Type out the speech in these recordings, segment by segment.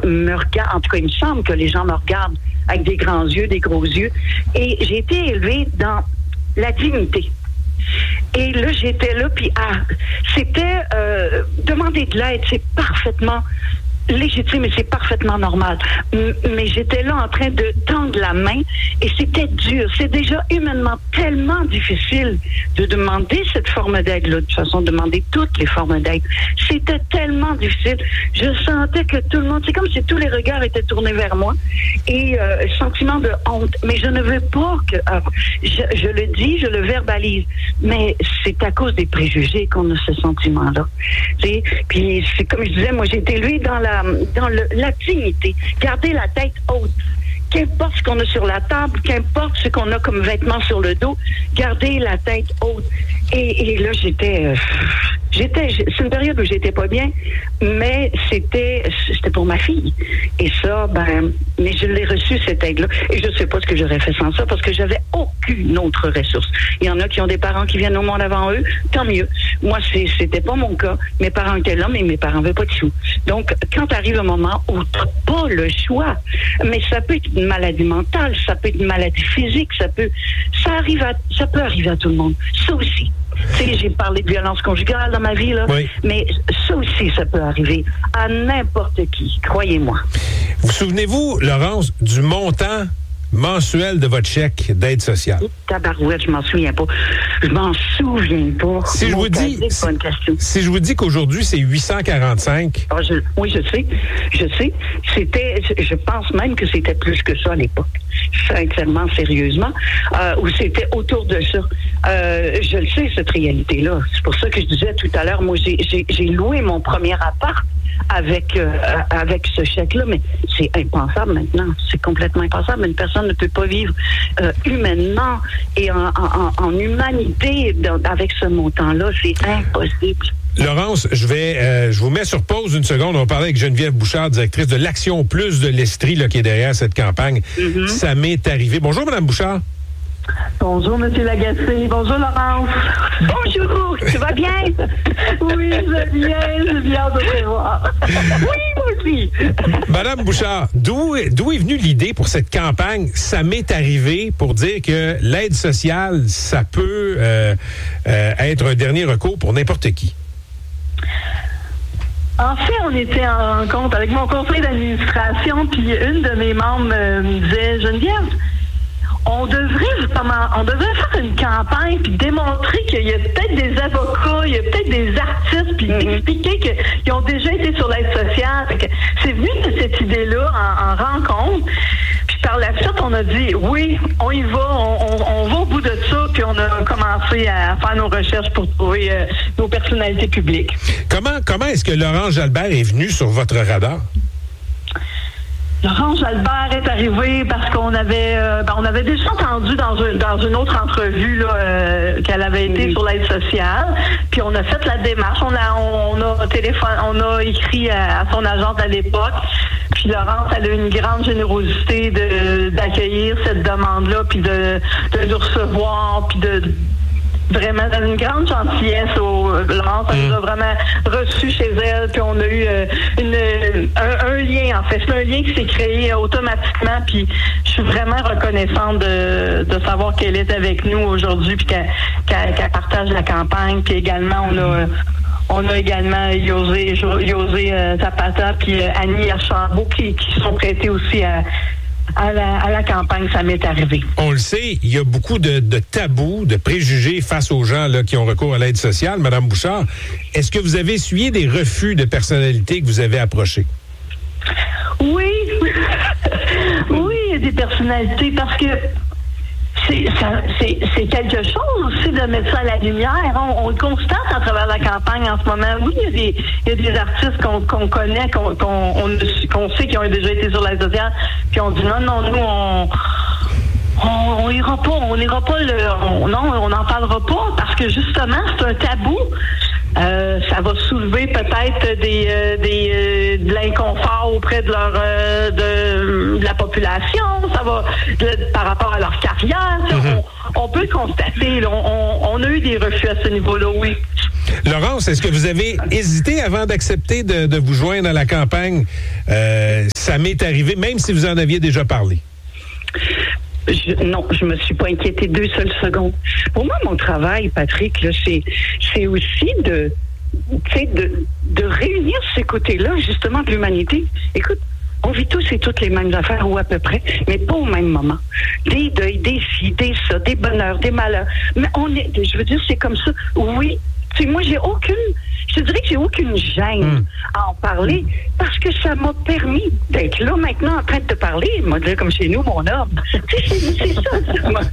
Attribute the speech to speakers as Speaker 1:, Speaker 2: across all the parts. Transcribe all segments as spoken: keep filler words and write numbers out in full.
Speaker 1: me regardent, en tout cas, il me semble que les gens me regardent avec des grands yeux, des gros yeux. Et j'ai été élevée dans la dignité. Et là, j'étais là, puis ah, c'était euh, demander de l'aide, c'est parfaitement légitime et c'est parfaitement normal. M- mais j'étais là en train de tendre la main et c'était dur. C'est déjà humainement tellement difficile de demander cette forme d'aide-là. De toute façon, demander toutes les formes d'aide. C'était tellement difficile. Je sentais que tout le monde, c'est comme si tous les regards étaient tournés vers moi et euh, sentiment de honte. Mais je ne veux pas que... Euh, je, je le dis, je le verbalise, mais c'est à cause des préjugés qu'on a ce sentiment-là. T'sais? Puis c'est comme je disais, moi j'ai été élevée dans la dans le, la dignité. Garder la tête haute. Qu'importe ce qu'on a sur la table, qu'importe ce qu'on a comme vêtements sur le dos, garder la tête haute. Et, et là, j'étais... Euh, j'étais... C'est une période où j'étais pas bien, mais c'était c'était pour ma fille. Et ça, ben... Mais je l'ai reçu, cette aide-là. Et je sais pas ce que j'aurais fait sans ça, parce que j'avais aucune autre ressource. Il y en a qui ont des parents qui viennent au monde avant eux, tant mieux. Moi, c'est, c'était pas mon cas. Mes parents étaient là, mais mes parents n'avaient pas de sous. Donc, quand arrive un moment où t'as pas le choix, mais ça peut être une maladie mentale, ça peut être une maladie physique, ça peut... Ça arrive à... Ça peut arriver à tout le monde. Ça aussi. Tu sais, j'ai parlé de violence conjugale dans ma vie, là,
Speaker 2: oui.
Speaker 1: Mais ça aussi, ça peut arriver à n'importe qui, croyez-moi.
Speaker 2: Vous souvenez-vous, Laurence, du montant mensuel de votre chèque d'aide sociale?
Speaker 1: Tabarouette, je m'en souviens pas. Je m'en souviens pas.
Speaker 2: Si je vous dis, si, si je vous dis qu'aujourd'hui, c'est huit cent quarante-cinq.
Speaker 1: Ah, je, oui, je sais. Je sais. C'était, je pense même que c'était plus que ça à l'époque. Sincèrement, sérieusement. Euh, ou c'était autour de ça. Euh, je le sais, cette réalité-là. C'est pour ça que je disais tout à l'heure, moi, j'ai, j'ai, j'ai loué mon premier appart avec euh, avec ce chèque-là, mais c'est impensable maintenant. C'est complètement impensable. Une personne ne peut pas vivre euh, humainement et en, en, en humanité dans, avec ce montant-là. C'est impossible.
Speaker 2: Laurence, je vais, euh, je vous mets sur pause une seconde. On va parler avec Geneviève Bouchard, directrice de l'Action Plus de l'Estrie, là, qui est derrière cette campagne. Mm-hmm. Ça m'est arrivé. Bonjour, Mme Bouchard.
Speaker 3: Bonjour, M. Lagacé. Bonjour, Laurence.
Speaker 1: Bonjour, tu vas bien?
Speaker 3: Oui, je vais bien. Je viens de te voir.
Speaker 1: Oui, moi aussi.
Speaker 2: Madame Bouchard, d'où, d'où est venue l'idée pour cette campagne? Ça m'est arrivé pour dire que l'aide sociale, ça peut euh, euh, être un dernier recours pour n'importe qui.
Speaker 3: En fait, on était en rencontre avec mon conseil d'administration, puis une de mes membres euh, me disait, Geneviève, on devrait comment, on devrait faire une campagne puis démontrer qu'il y a peut-être des avocats, il y a peut-être des artistes, puis mm-hmm. expliquer qu'ils ont déjà été sur l'aide sociale. Fait que c'est venu de cette idée-là en, en rencontre. Puis par la suite, on a dit oui, on y va, on, on, on va au bout de ça, puis on a commencé à faire nos recherches pour trouver euh, nos personnalités publiques.
Speaker 2: Comment comment est-ce que Laurent Jalbert est venu sur votre radar?
Speaker 3: Laurent Jalbert est arrivé parce qu'on avait euh, ben, on avait déjà entendu dans, un, dans une autre entrevue là, euh, qu'elle avait été sur l'aide sociale. Puis on a fait la démarche. On a on, on a téléphone, on a écrit à, à son agente à l'époque. Puis Laurence, elle a eu une grande générosité de d'accueillir cette demande-là, puis de, de nous recevoir, puis de vraiment dans une grande gentillesse. Au, Laurence, elle nous a vraiment reçus chez elle, puis on a eu euh, une, un, un lien, en fait. C'est un lien qui s'est créé automatiquement, puis je suis vraiment reconnaissante de, de savoir qu'elle est avec nous aujourd'hui, puis qu'elle, qu'elle, qu'elle partage la campagne, puis également, on a... On a également José, José euh, Zapata puis euh, Annie Archambault qui, qui sont prêtés aussi à, à, la, à la campagne. Ça m'est arrivé.
Speaker 2: On le sait, il y a beaucoup de, de tabous, de préjugés face aux gens là, qui ont recours à l'aide sociale. Madame Bouchard, est-ce que vous avez essuyé des refus de personnalités que vous avez approchées?
Speaker 3: Oui. Oui, il y a des personnalités parce que C'est, ça, c'est, c'est quelque chose aussi de mettre ça à la lumière. On, on le constate à travers la campagne en ce moment. Oui, il y a des, il y a des artistes qu'on, qu'on connaît, qu'on, qu'on, on, qu'on sait qui ont déjà été sur l'aide sociale, puis on dit non, non, nous, on... On, on ira pas, on ira pas le, on, non, on n'en parlera pas parce que justement c'est un tabou. Euh, ça va soulever peut-être des, euh, des euh, de l'inconfort auprès de leur euh, de, de la population. Ça va de, par rapport à leur carrière. Mm-hmm. on peut constater, là, on, on a eu des refus à ce niveau-là, oui.
Speaker 2: Laurence, est-ce que vous avez hésité avant d'accepter de, de vous joindre à la campagne? Euh, ça m'est arrivé, même si vous en aviez déjà parlé.
Speaker 1: Je, non, je me suis pas inquiétée deux seules secondes. Pour moi, mon travail, Patrick, là, c'est, c'est aussi de, tu sais, de, de réunir ces côtés-là, justement, de l'humanité. Écoute, on vit tous et toutes les mêmes affaires, ou à peu près, mais pas au même moment. Des deuils, des ci, des ça, des bonheurs, des malheurs. Mais on est, je veux dire, c'est comme ça. Oui, tu sais, moi, j'ai aucune, je te dirais que j'ai aucune gêne mmh. à en parler, parce que ça m'a permis d'être là maintenant en train de te parler, m'a dit comme chez nous, mon homme. Tu sais, c'est, c'est ça, ça m'a...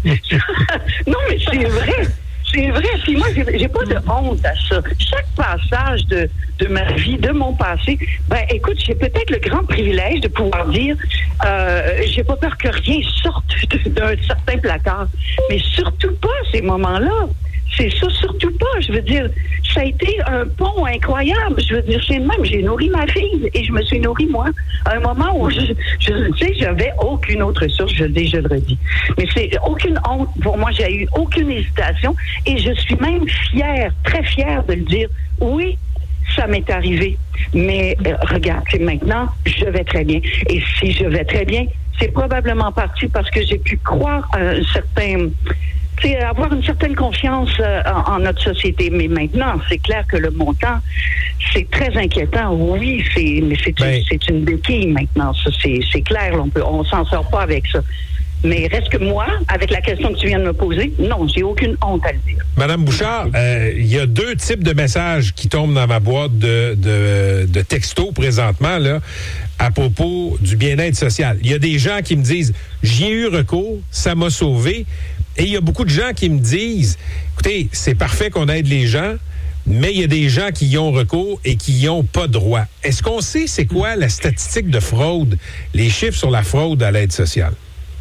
Speaker 1: Non, mais c'est vrai. C'est vrai, puis moi, j'ai, j'ai pas de honte à ça. Chaque passage de, de ma vie, de mon passé, ben écoute, j'ai peut-être le grand privilège de pouvoir dire, euh, j'ai pas peur que rien sorte d'un certain placard, mais surtout pas ces moments-là. C'est ça, surtout pas. Je veux dire, ça a été un pont incroyable. Je veux dire, c'est le même. J'ai nourri ma fille et je me suis nourrie, moi, à un moment où je, je tu sais, j'avais aucune autre source. Je le dis, je le redis. Mais c'est aucune honte. Pour moi, j'ai eu aucune hésitation et je suis même fière, très fière de le dire. Oui, ça m'est arrivé. Mais euh, regarde, c'est maintenant, je vais très bien. Et si je vais très bien, c'est probablement parti parce que j'ai pu croire à un certain... c'est avoir une certaine confiance euh, en, en notre société. Mais maintenant, c'est clair que le montant, c'est très inquiétant. Oui, c'est, mais c'est, ben, une, c'est une béquille maintenant. Ça, c'est, c'est clair. On peut, on s'en sort pas avec ça. Mais reste que moi, avec la question que tu viens de me poser, non, j'ai aucune honte à le dire.
Speaker 2: Madame Bouchard, il euh, y a deux types de messages qui tombent dans ma boîte de, de, de textos présentement là, à propos du bien-être social. Il y a des gens qui me disent « J'y ai eu recours, ça m'a sauvé ». Et il y a beaucoup de gens qui me disent « Écoutez, c'est parfait qu'on aide les gens, mais il y a des gens qui y ont recours et qui y ont pas droit. » Est-ce qu'on sait c'est quoi la statistique de fraude, les chiffres sur la fraude à l'aide sociale?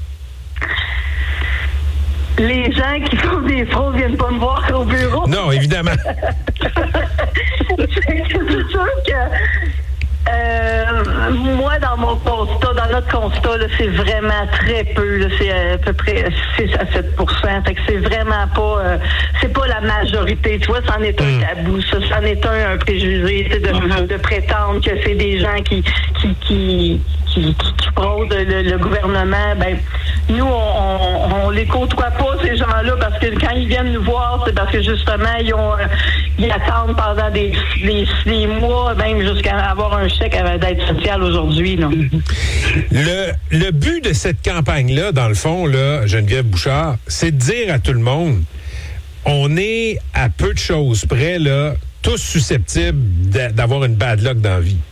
Speaker 3: Les gens qui font des fraudes viennent pas me voir au bureau.
Speaker 2: Non, évidemment.
Speaker 3: c'est sûr que euh, moi, dans mon constat, dans notre constat, là, c'est vraiment très peu. Là, c'est à peu près six à sept pour cent. Fait que c'est vraiment pas euh, c'est pas la majorité. Tu vois, c'en est un mm. tabou. Ça, c'en est un, un préjugé de, mm-hmm. de prétendre que c'est des gens qui qui qui qui, qui fraudent le, le gouvernement. Ben nous, on, on, on les côtoie pas, ces gens-là, parce que quand ils viennent nous voir, c'est parce que justement, ils ont ils attendent pendant des, des, des mois, même jusqu'à avoir un chèque d'aide sociale aujourd'hui. Là.
Speaker 2: Le, le but de cette campagne-là, dans le fond, là, Geneviève Bouchard, c'est de dire à tout le monde, on est à peu de choses près, là, tous susceptibles d'avoir une bad luck dans la vie.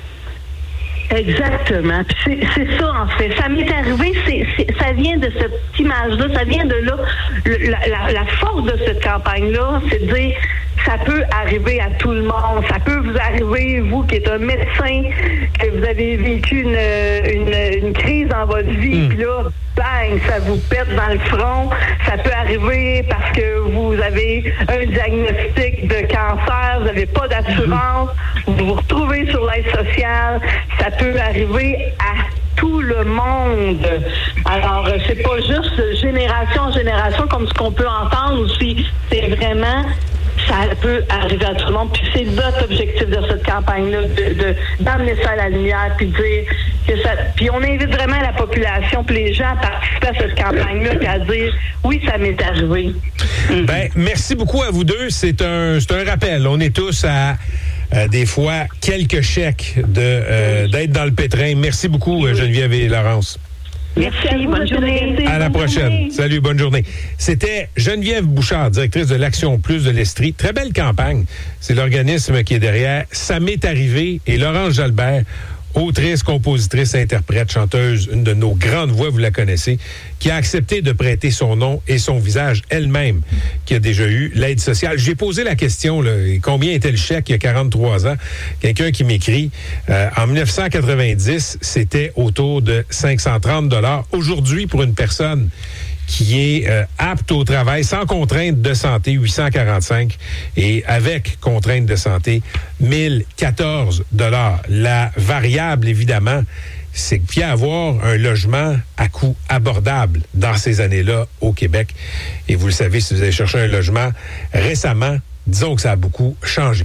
Speaker 3: Exactement. Puis c'est, c'est ça, en fait. Ça m'est arrivé, c'est, c'est, ça vient de cette image-là, ça vient de là. Le, la, la, la force de cette campagne-là, c'est de dire ça peut arriver à tout le monde. Ça peut vous arriver, vous qui êtes un médecin, que vous avez vécu une, une, une crise dans votre vie, mmh. puis là, bang, ça vous pète dans le front. Ça peut arriver parce que vous avez un diagnostic de cancer, vous n'avez pas d'assurance, vous vous retrouvez sur l'aide sociale. Ça peut arriver à tout le monde. Alors, c'est pas juste génération en génération comme ce qu'on peut entendre aussi. C'est vraiment... ça peut arriver à tout le monde. Puis c'est notre objectif de cette campagne-là, de, de, d'amener ça à la lumière, puis dire que ça... Puis on invite vraiment la population, puis les gens à participer à cette campagne-là, puis à dire, oui, ça m'est arrivé. Mm-hmm.
Speaker 2: Ben, merci beaucoup à vous deux. C'est un, c'est un rappel. On est tous à... Euh, des fois, quelques chèques de, euh, d'être dans le pétrin. Merci beaucoup, oui. Geneviève et Laurence.
Speaker 1: Merci, Merci bonne journée.
Speaker 2: À la
Speaker 1: bonne
Speaker 2: prochaine.
Speaker 1: Journée.
Speaker 2: Salut, bonne journée. C'était Geneviève Bouchard, directrice de l'Action Plus de l'Estrie. Très belle campagne. C'est l'organisme qui est derrière. Ça m'est arrivé. Et Laurence Jalbert, autrice, compositrice, interprète, chanteuse, une de nos grandes voix, vous la connaissez, qui a accepté de prêter son nom et son visage elle-même, qui a déjà eu l'aide sociale. J'ai posé la question, là, combien était le chèque il y a quarante-trois ans? Quelqu'un qui m'écrit, euh, en dix-neuf cent quatre-vingt-dix, c'était autour de cinq cent trente dollars. Aujourd'hui, pour une personne qui est euh, apte au travail sans contrainte de santé, huit cent quarante-cinq, et avec contrainte de santé, mille quatorze dollars. La variable, évidemment, c'est qu'il y a avoir un logement à coût abordable dans ces années-là au Québec. Et vous le savez, si vous avez cherché un logement récemment, disons que ça a beaucoup changé.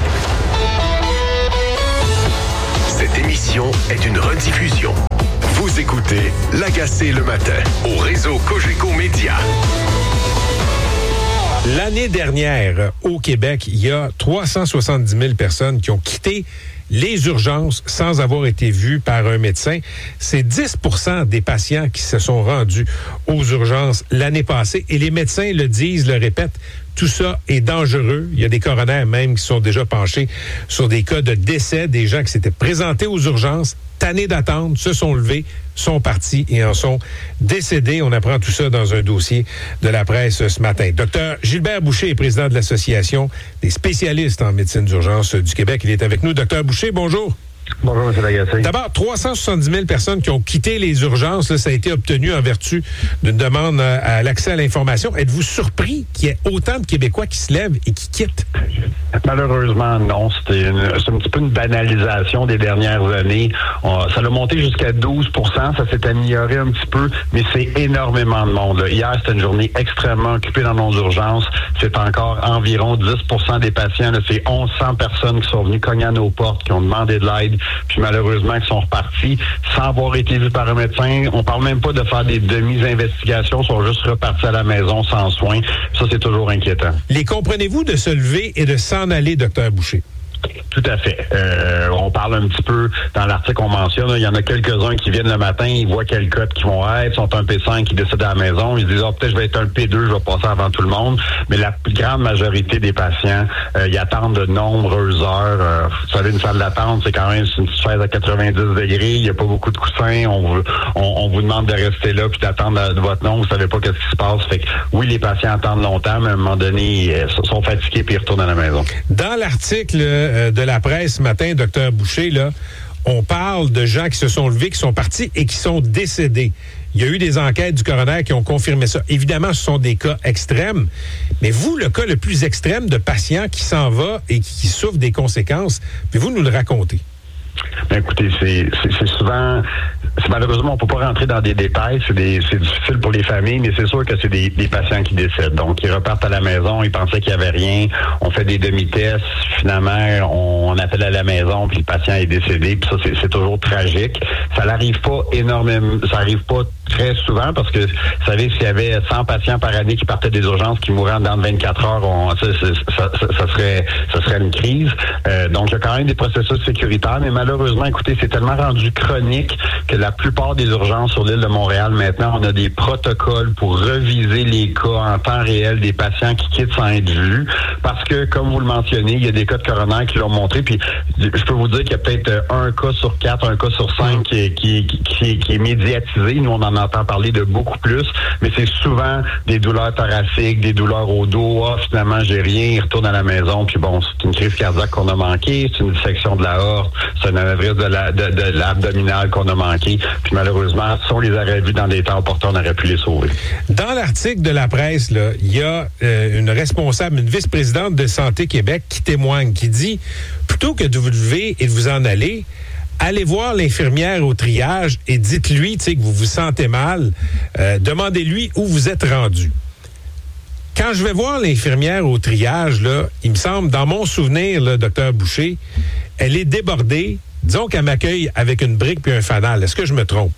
Speaker 4: Cette émission est une rediffusion. Vous écoutez L'Agacé le matin au réseau Cogeco Média.
Speaker 2: L'année dernière, au Québec, il y a trois cent soixante-dix mille personnes qui ont quitté les urgences sans avoir été vues par un médecin. C'est dix pour cent des patients qui se sont rendus aux urgences l'année passée. Et les médecins le disent, le répètent, tout ça est dangereux. Il y a des coronaires même qui sont déjà penchés sur des cas de décès, des gens qui s'étaient présentés aux urgences, tannés d'attendre, se sont levés, sont partis et en sont décédés. On apprend tout ça dans un dossier de la presse ce matin. Docteur Gilbert Boucher est président de l'Association des spécialistes en médecine d'urgence du Québec. Il est avec nous. Docteur Boucher, bonjour.
Speaker 5: Bonjour, M. Lagacé.
Speaker 2: D'abord, trois cent soixante-dix mille personnes qui ont quitté les urgences. Là, ça a été obtenu en vertu d'une demande à l'accès à l'information. Êtes-vous surpris qu'il y ait autant de Québécois qui se lèvent et qui quittent?
Speaker 5: Malheureusement, non. C'était une, c'est un petit peu une banalisation des dernières années. On, ça a monté jusqu'à douze pour cent. Ça s'est amélioré un petit peu, mais c'est énormément de monde. Là. Hier, c'était une journée extrêmement occupée dans nos urgences. C'est encore environ dix pour cent des patients. Là, c'est mille cent personnes qui sont venues cogner à nos portes, qui ont demandé de l'aide, puis malheureusement qui sont repartis sans avoir été vus par un médecin. On parle même pas de faire des demi-investigations, ils sont juste repartis à la maison sans soins. Ça, c'est toujours inquiétant.
Speaker 2: Les comprenez-vous de se lever et de s'en aller, docteur Boucher?
Speaker 5: Tout à fait. Euh, on parle un petit peu, dans l'article on mentionne, il y en a quelques-uns qui viennent le matin, ils voient quel code qu'ils vont être, sont un P cinq, qui décident à la maison, ils disent, oh, peut-être je vais être un P deux, je vais passer avant tout le monde. Mais la plus grande majorité des patients, euh, ils attendent de nombreuses heures. Euh, vous savez, une salle d'attente, c'est quand même une chaise à quatre-vingt-dix degrés, il n'y a pas beaucoup de coussins, on, veut, on, on vous demande de rester là puis d'attendre de votre nom, vous savez pas qu'est-ce qui se passe. Fait que oui, les patients attendent longtemps, mais à un moment donné, ils sont fatigués puis ils retournent à la maison.
Speaker 2: Dans l'article euh, de la presse ce matin, docteur Boucher, là, on parle de gens qui se sont levés, qui sont partis et qui sont décédés. Il y a eu des enquêtes du coroner qui ont confirmé ça. Évidemment, ce sont des cas extrêmes, mais vous, le cas le plus extrême de patient qui s'en va et qui souffre des conséquences, pouvez-vous nous le raconter?
Speaker 5: Ben, écoutez, c'est, c'est, c'est souvent... C'est, malheureusement, on ne peut pas rentrer dans des détails. C'est, des, c'est difficile pour les familles, mais c'est sûr que c'est des, des patients qui décèdent. Donc, ils repartent à la maison, ils pensaient qu'il n'y avait rien. On fait des demi-tests. Finalement, on, on appelle à la maison, puis le patient est décédé. Puis ça, c'est, c'est toujours tragique. Ça n'arrive pas énormément... Ça n'arrive pas très souvent parce que, vous savez, s'il y avait cent patients par année qui partaient des urgences, qui mouraient dans vingt-quatre heures, on, ça, ça, ça, ça, serait, ça serait une crise. Euh, donc, il y a quand même des processus sécuritaires, mais malheureusement, écoutez, c'est tellement rendu chronique que la plupart des urgences sur l'île de Montréal, maintenant, on a des protocoles pour reviser les cas en temps réel des patients qui quittent sans être vus. Parce que, comme vous le mentionnez, il y a des cas de coroner qui l'ont montré. Puis, je peux vous dire qu'il y a peut-être un cas sur quatre, un cas sur cinq qui, qui, qui, qui, qui est médiatisé. Nous, on en entend parler de beaucoup plus. Mais c'est souvent des douleurs thoraciques, des douleurs au dos. Ah, finalement, j'ai rien. Ils retournent à la maison. Puis bon, c'est une crise cardiaque qu'on a manquée. C'est une dissection de la aorte. C'est une anévrisme de, la, de, de l'abdominale qu'on a manqué. Puis malheureusement, si on les aurait vus dans des temps opportuns, on aurait pu les sauver.
Speaker 2: Dans l'article de la presse, là, il y a euh, une responsable, une vice-présidente de Santé Québec qui témoigne, qui dit, plutôt que de vous lever et de vous en aller, allez voir l'infirmière au triage et dites-lui, tu sais, que vous vous sentez mal. Euh, demandez-lui où vous êtes rendu. Quand je vais voir l'infirmière au triage, là, il me semble, dans mon souvenir, là, docteur Boucher, elle est débordée. Disons qu'elle m'accueille avec une brique puis un fanal. Est-ce que je me trompe?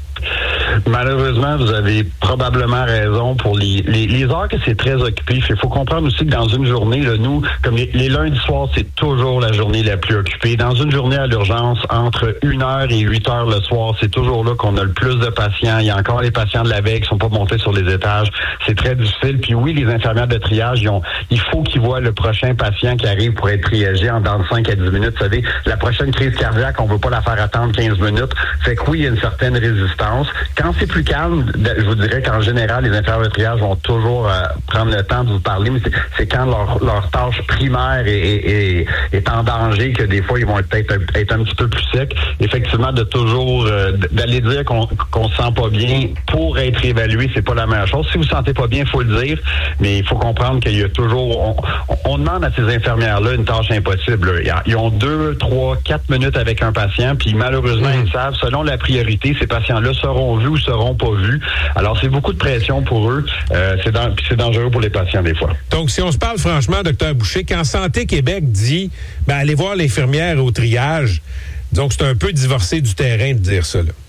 Speaker 5: Malheureusement, vous avez probablement raison pour les, les, les heures que c'est très occupé. Il faut comprendre aussi que dans une journée, là, nous, comme les, les lundis soirs, c'est toujours la journée la plus occupée. Dans une journée à l'urgence, entre une heure et huit heures le soir, c'est toujours là qu'on a le plus de patients. Il y a encore les patients de la veille qui sont pas montés sur les étages. C'est très difficile. Puis oui, les infirmières de triage, ils ont, il faut qu'ils voient le prochain patient qui arrive pour être triagé en dans de cinq à dix minutes. Vous savez, la prochaine crise cardiaque, on veut pas la faire attendre quinze minutes. Fait que oui, il y a une certaine résistance. Quand c'est plus calme, je vous dirais qu'en général, les infirmières de triage vont toujours euh, prendre le temps de vous parler, mais c'est, c'est quand leur, leur tâche primaire est, est, est en danger que des fois, ils vont être, être, être un petit peu plus secs. Effectivement, de toujours euh, d'aller dire qu'on qu'on se sent pas bien pour être évalué, c'est pas la meilleure chose. Si vous ne sentez pas bien, il faut le dire, mais il faut comprendre qu'il y a toujours... On, on demande à ces infirmières-là une tâche impossible. Là. Ils ont deux, trois, quatre minutes avec un patient, puis malheureusement, mmh. ils savent, selon la priorité, ces patients-là seront vus ou seront pas vus. Alors, c'est beaucoup de pression pour eux, euh, c'est, dan- puis c'est dangereux pour les patients des fois.
Speaker 2: Donc, si on se parle franchement, docteur Boucher, quand Santé Québec dit, ben, allez voir l'infirmière au triage, donc c'est un peu divorcé du terrain de dire ça, là.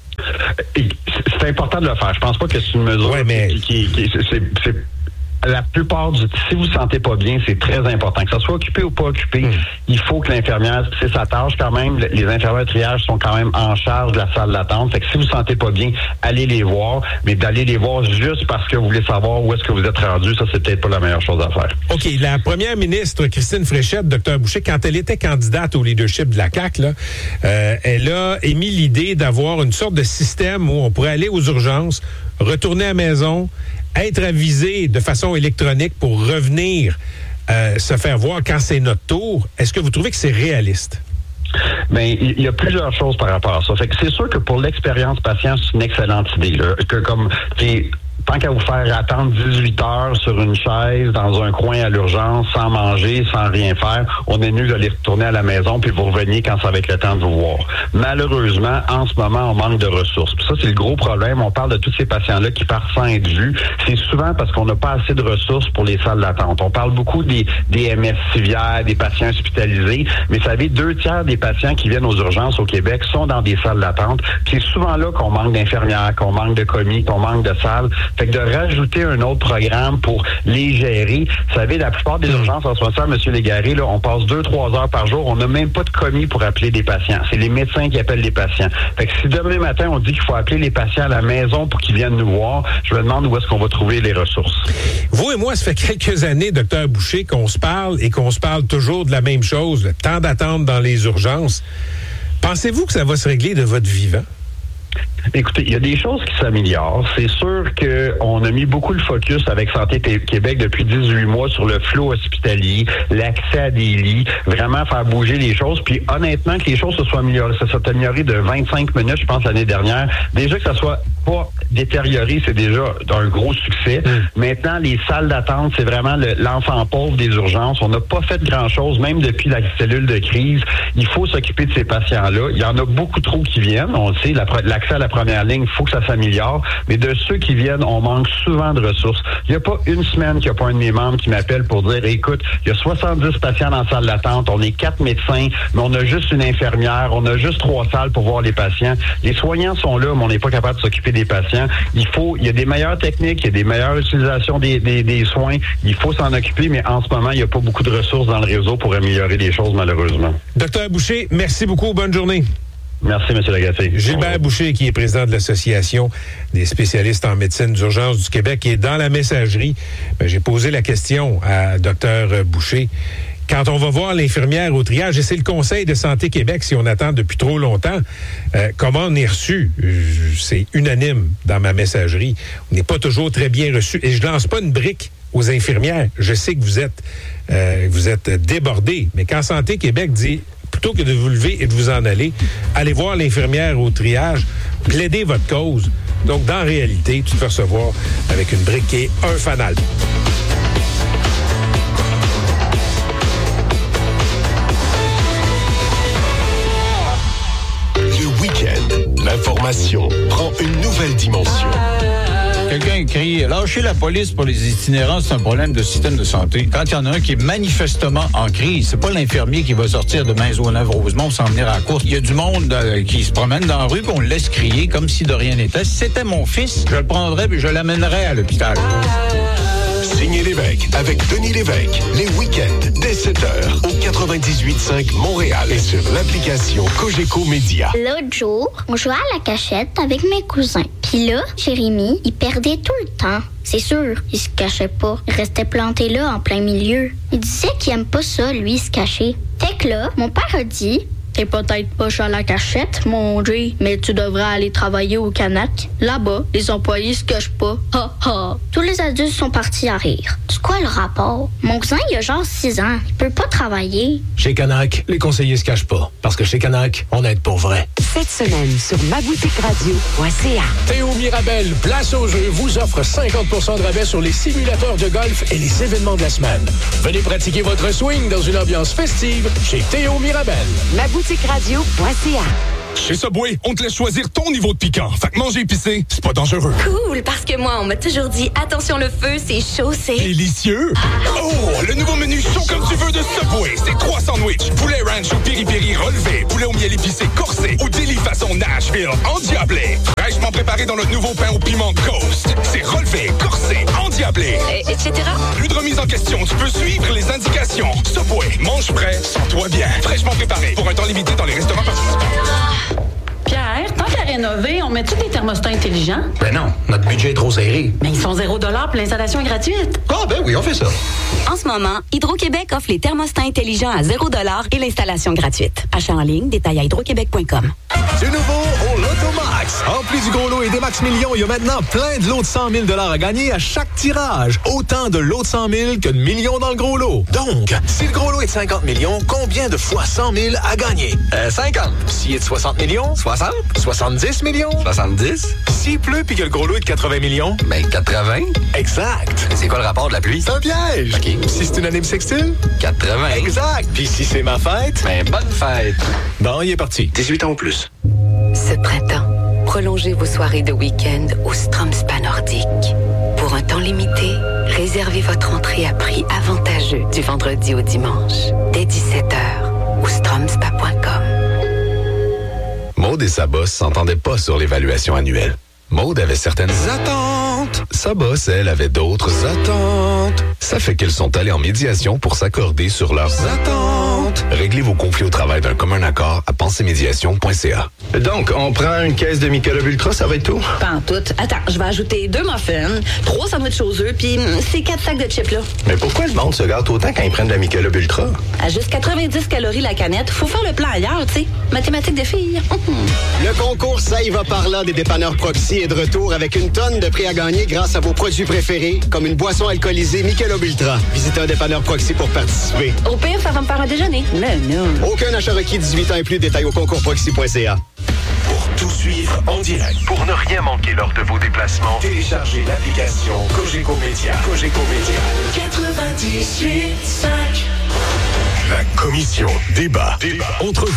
Speaker 5: C'est important de le faire. Je pense pas que c'est une mesure
Speaker 2: ouais, mais...
Speaker 5: qui, qui, qui c'est, c'est la plupart du si vous ne sentez pas bien, c'est très important. Que ça soit occupé ou pas occupé, mmh. il faut que l'infirmière, c'est sa tâche quand même. Les infirmières de triage sont quand même en charge de la salle d'attente. Fait que si vous ne sentez pas bien, allez les voir. Mais d'aller les voir juste parce que vous voulez savoir où est-ce que vous êtes rendu, ça, c'est peut-être pas la meilleure chose à faire.
Speaker 2: OK. La première ministre, Christine Fréchette, docteur Boucher, quand elle était candidate au leadership de la C A Q, là, euh, elle a émis l'idée d'avoir une sorte de système où on pourrait aller aux urgences, retourner à la maison, être avisé de façon électronique pour revenir euh, se faire voir quand c'est notre tour. Est-ce que vous trouvez que c'est réaliste?
Speaker 5: Bien, il y a plusieurs choses par rapport à ça. Fait que c'est sûr que pour l'expérience patient, c'est une excellente idée. Là, que comme tant qu'à vous faire attendre dix-huit heures sur une chaise dans un coin à l'urgence, sans manger, sans rien faire, on est mieux d'aller retourner à la maison puis vous reveniez quand ça va être le temps de vous voir. Malheureusement, en ce moment, on manque de ressources. Puis ça, c'est le gros problème. On parle de tous ces patients-là qui partent sans être vus. C'est souvent parce qu'on n'a pas assez de ressources pour les salles d'attente. On parle beaucoup des, des M S civières, des patients hospitalisés, mais vous savez, deux tiers des patients qui viennent aux urgences au Québec sont dans des salles d'attente. Puis c'est souvent là qu'on manque d'infirmières, qu'on manque de commis, qu'on manque de salles. Fait que de rajouter un autre programme pour les gérer. Vous savez, la plupart des urgences en soi, ça, M. Légaré, là, on passe deux, trois heures par jour. On n'a même pas de commis pour appeler des patients. C'est les médecins qui appellent les patients. Fait que si demain matin, on dit qu'il faut appeler les patients à la maison pour qu'ils viennent nous voir, je me demande où est-ce qu'on va trouver les ressources.
Speaker 2: Vous et moi, ça fait quelques années, docteur Boucher, qu'on se parle et qu'on se parle toujours de la même chose, le temps d'attente dans les urgences. Pensez-vous que ça va se régler de votre vivant?
Speaker 5: Écoutez, il y a des choses qui s'améliorent. C'est sûr qu'on a mis beaucoup le focus avec Santé Québec depuis dix-huit mois sur le flot hospitalier, l'accès à des lits, vraiment faire bouger les choses. Puis honnêtement, que les choses se soient améliorées, ça s'est amélioré de vingt-cinq minutes, je pense, l'année dernière. Déjà que ça soit pas détérioré, c'est déjà un gros succès. Mmh. Maintenant, les salles d'attente, c'est vraiment le, l'enfant pauvre des urgences. On n'a pas fait grand-chose, même depuis la cellule de crise. Il faut s'occuper de ces patients-là. Il y en a beaucoup trop qui viennent. On le sait, la, l'accès à la première ligne, il faut que ça s'améliore. Mais de ceux qui viennent, on manque souvent de ressources. Il n'y a pas une semaine qu'il n'y a pas un de mes membres qui m'appelle pour dire, écoute, il y a soixante-dix patients dans la salle d'attente, on est quatre médecins, mais on a juste une infirmière, on a juste trois salles pour voir les patients. Les soignants sont là, mais on n'est pas capable de s'occuper des patients. Il faut, il y a des meilleures techniques, il y a des meilleures utilisations des, des, des soins. Il faut s'en occuper, mais en ce moment, il n'y a pas beaucoup de ressources dans le réseau pour améliorer les choses, malheureusement.
Speaker 2: Docteur Boucher, merci beaucoup. Bonne journée.
Speaker 5: Merci, M. Lagacé.
Speaker 2: Gilbert Boucher, qui est président de l'Association des spécialistes en médecine d'urgence du Québec, est dans la messagerie. Ben, j'ai posé la question à Dr Boucher. Quand on va voir l'infirmière au triage, et c'est le Conseil de Santé Québec, si on attend depuis trop longtemps, euh, comment on est reçu? C'est unanime dans ma messagerie. On n'est pas toujours très bien reçu. Et je lance pas une brique aux infirmières. Je sais que vous êtes, euh, vous êtes débordés. Mais quand Santé Québec dit... plutôt que de vous lever et de vous en aller, allez voir l'infirmière au triage, plaidez votre cause. Donc, dans la réalité, tu te fais recevoir avec une brique et un fanal.
Speaker 4: Le week-end, l'information prend une nouvelle dimension.
Speaker 6: Quelqu'un écrit « Lâcher la police pour les itinérants, c'est un problème de système de santé. » Quand il y en a un qui est manifestement en crise, c'est pas l'infirmier qui va sortir de Maisonneuve-Rosemont sans venir à la course. Il y a du monde euh, qui se promène dans la rue, puis on le laisse crier comme si de rien n'était. Si c'était mon fils, je le prendrais puis je l'amènerais à l'hôpital.
Speaker 4: Signé Lévesque avec Denis Lévesque. Les week-ends dès sept heures au quatre-vingt-dix-huit cinq Montréal et sur l'application Cogeco Média.
Speaker 7: L'autre jour, on jouait à la cachette avec mes cousins. Puis là, Jérémy, il perdait tout le temps. C'est sûr, il se cachait pas. Il restait planté là en plein milieu. Il disait qu'il aime pas ça, lui, se cacher. Fait que là, mon père a dit... T'es peut-être poche à la cachette, mon Jay, mais tu devrais aller travailler au Canac. Là-bas, les employés se cachent pas. Ha ha. Tous les adultes sont partis à rire. C'est quoi le rapport? Mon cousin, il a genre six ans. Il peut pas travailler.
Speaker 8: Chez Canac, les conseillers se cachent pas. Parce que chez Canac, on aide pour vrai.
Speaker 9: Cette semaine, sur ma boutique radio point c a.
Speaker 8: Théo Mirabel, Place au jeu, vous offre cinquante pour cent de rabais sur les simulateurs de golf et les événements de la semaine. Venez pratiquer votre swing dans une ambiance festive chez Théo Mirabel.
Speaker 9: ma boutique radio point c a.
Speaker 10: Chez Subway, on te laisse choisir ton niveau de piquant. Fait que manger épicé, c'est pas dangereux.
Speaker 11: Cool, parce que moi, on m'a toujours dit, attention le feu, c'est chaud, c'est...
Speaker 10: Délicieux! Oh, le nouveau menu chaud comme tu veux de Subway. C'est trois sandwichs, poulet ranch ou piri-piri relevé, poulet au miel épicé corsé ou deli façon Nashville endiablé. Fraîchement préparé dans notre nouveau pain au piment Ghost. C'est relevé, corsé, endiablé.
Speaker 11: Et, etc.
Speaker 10: Plus de remise en question, tu peux suivre les indications. Subway, mange prêt, sens-toi bien. Fraîchement préparé pour un temps limité dans les restaurants participants.
Speaker 12: Pierre, tant qu'à rénover, on met-tu des thermostats intelligents?
Speaker 8: Ben non, notre budget est trop serré.
Speaker 12: Mais ils sont zéro dollar puis l'installation est gratuite.
Speaker 8: Ah ben oui, on fait ça.
Speaker 11: En ce moment, Hydro-Québec offre les thermostats intelligents à zéro dollar et l'installation gratuite. Achat en ligne, détail à hydroquébec point com.
Speaker 13: Du nouveau au Lotomax. En plus du gros lot et des max millions, il y a maintenant plein de lots de cent mille dollars à gagner à chaque tirage. Autant de lots de cent mille que de millions dans le gros lot. Donc, si le gros lot est de cinquante millions, combien de fois cent mille à gagner?
Speaker 14: Euh, cinquante.
Speaker 13: S'il est de soixante millions?
Speaker 14: soixante.
Speaker 13: soixante-dix millions?
Speaker 14: soixante-dix.
Speaker 13: S'il pleut puis que le gros lot est de quatre-vingts millions?
Speaker 14: Ben, quatre-vingts.
Speaker 13: Exact.
Speaker 14: C'est quoi le rapport de la pluie?
Speaker 13: C'est un piège.
Speaker 14: OK.
Speaker 13: Si c'est une année bissextile?
Speaker 14: quatre-vingts.
Speaker 13: Exact. Puis si c'est ma fête?
Speaker 14: Ben, bonne fête.
Speaker 13: Bon, il est parti.
Speaker 14: dix-huit ans ou plus.
Speaker 9: Ce printemps, prolongez vos soirées de week-end au Strom Spa Nordique. Pour un temps limité, réservez votre entrée à prix avantageux du vendredi au dimanche, dès dix-sept heures, au strom spa point com.
Speaker 15: Maude et sa boss s'entendaient pas sur l'évaluation annuelle. Maude avait certaines attentes. Sa boss, elle, avait d'autres attentes. Ça fait qu'elles sont allées en médiation pour s'accorder sur leurs attentes. Réglez vos conflits au travail d'un commun accord à pensée médiation point c a.
Speaker 14: Donc, on prend une caisse de Michelob Ultra, ça va être tout?
Speaker 12: Pas en tout. Attends, je vais ajouter deux muffins, trois sandwichs aux œufs, puis ces quatre sacs de chips là.
Speaker 14: Mais pourquoi le monde se gâte autant quand ils prennent de la Michelob Ultra?
Speaker 12: À juste quatre-vingt-dix calories la canette, faut faire le plan ailleurs, tu sais. Mathématiques de filles.
Speaker 16: Le concours Ça y va par là des dépanneurs Proxy est de retour avec une tonne de prix à gagner grâce à vos produits préférés, comme une boisson alcoolisée Michelob Ultra. Visitez un dépanneur Proxy pour participer.
Speaker 12: Au pire, ça va me faire un déjeuner. Mais non.
Speaker 16: Aucun achat requis dix-huit ans et plus. Détail au concours proxy point c a.
Speaker 4: Pour tout suivre en direct, pour ne rien manquer lors de vos déplacements, téléchargez l'application Cogeco Média. Cogeco Média. quatre-vingt-dix-huit cinq. La commission débat. Débat. Entrevue.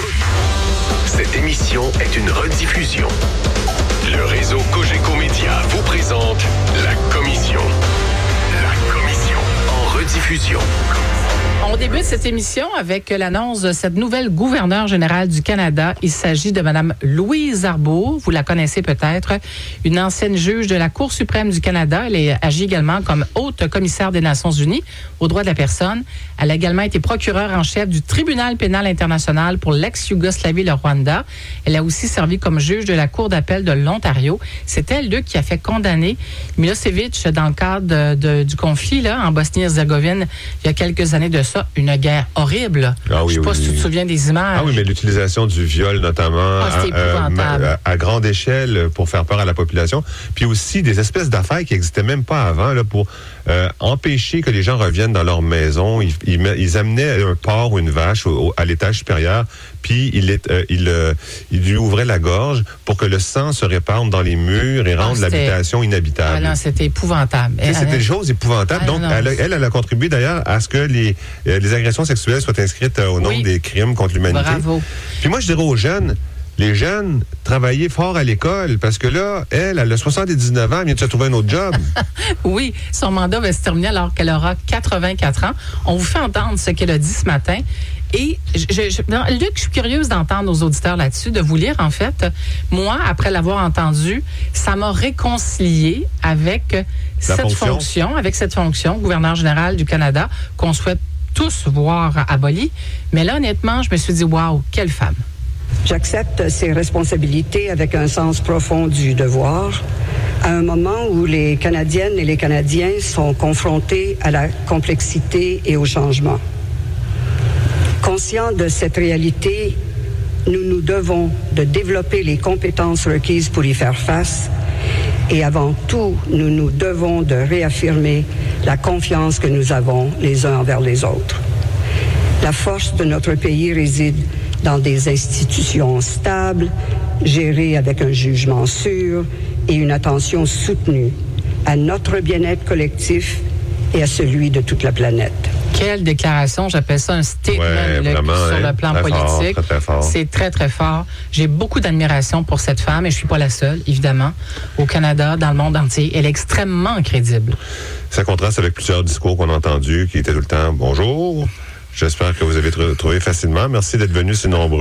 Speaker 4: Cette émission est une rediffusion. Le réseau Cogeco Média vous présente la commission. La commission en rediffusion.
Speaker 17: On débute cette émission avec l'annonce de cette nouvelle gouverneure générale du Canada. Il s'agit de Mme Louise Arbour. Vous la connaissez peut-être, une ancienne juge de la Cour suprême du Canada. Elle agit également comme haute commissaire des Nations unies aux droits de la personne. Elle a également été procureure en chef du Tribunal pénal international pour l'ex-Yougoslavie, le Rwanda. Elle a aussi servi comme juge de la Cour d'appel de l'Ontario. C'est elle, deux, qui a fait condamner Milosevic dans le cadre de, de, du conflit là, en Bosnie-Herzégovine il y a quelques années de ça. Une guerre horrible.
Speaker 18: Ah oui,
Speaker 17: Je ne sais pas
Speaker 18: oui,
Speaker 17: si
Speaker 18: oui.
Speaker 17: tu te souviens des images.
Speaker 18: Ah oui, mais l'utilisation du viol, notamment,
Speaker 17: Ah, c'est épouvantable.
Speaker 18: à, à, à grande échelle pour faire peur à la population. Puis aussi des espèces d'affaires qui n'existaient même pas avant là, pour euh, empêcher que les gens reviennent dans leur maison. Ils, ils, ils amenaient un porc ou une vache au, au, à l'étage supérieur, puis ils, euh, ils, euh, ils lui ouvraient la gorge pour que le sang se répande dans les murs et rende
Speaker 17: Ah,
Speaker 18: l'habitation inhabitable.
Speaker 17: Ah non, c'était épouvantable.
Speaker 18: Tu sais, C'était des choses épouvantables.
Speaker 17: Ah,
Speaker 18: Donc,
Speaker 17: non,
Speaker 18: elle, a, elle, elle a contribué d'ailleurs à ce que les, euh, les agressions sexuelles soient inscrites euh, au nom
Speaker 17: Oui.
Speaker 18: des crimes contre l'humanité.
Speaker 17: Bravo.
Speaker 18: Puis moi, je dirais aux jeunes, les jeunes, travaillez fort à l'école parce que là, elle, elle a soixante-dix-neuf ans, elle vient de se trouver un autre job.
Speaker 17: Oui, son mandat va se terminer alors qu'elle aura quatre-vingt-quatre ans. On vous fait entendre ce qu'elle a dit ce matin. Et, je, je, non, Luc, je suis curieuse d'entendre nos auditeurs là-dessus, de vous lire, en fait. Moi, après l'avoir entendu, ça m'a réconcilié avec cette
Speaker 18: fonction.
Speaker 17: fonction, avec cette fonction, gouverneur général du Canada, qu'on souhaite tous voir abolie. Mais là, honnêtement, je me suis dit, waouh, quelle femme.
Speaker 19: J'accepte ces responsabilités avec un sens profond du devoir, à un moment où les Canadiennes et les Canadiens sont confrontés à la complexité et au changement. Conscients de cette réalité, nous nous devons de développer les compétences requises pour y faire face et avant tout, nous nous devons de réaffirmer la confiance que nous avons les uns envers les autres. La force de notre pays réside dans des institutions stables, gérées avec un jugement sûr et une attention soutenue à notre bien-être collectif et à celui de toute la planète.
Speaker 17: Quelle déclaration, j'appelle ça un statement
Speaker 18: ouais,
Speaker 17: là,
Speaker 18: vraiment,
Speaker 17: sur
Speaker 18: hein,
Speaker 17: le plan
Speaker 18: très
Speaker 17: politique.
Speaker 18: Fort, très, très fort.
Speaker 17: C'est très, très fort. J'ai beaucoup d'admiration pour cette femme, et je suis pas la seule, évidemment, au Canada, dans le monde entier. Elle est extrêmement crédible.
Speaker 18: Ça contraste avec plusieurs discours qu'on a entendus qui étaient tout le temps « Bonjour, j'espère que vous avez tr- trouvé facilement. Merci d'être venus si nombreux. »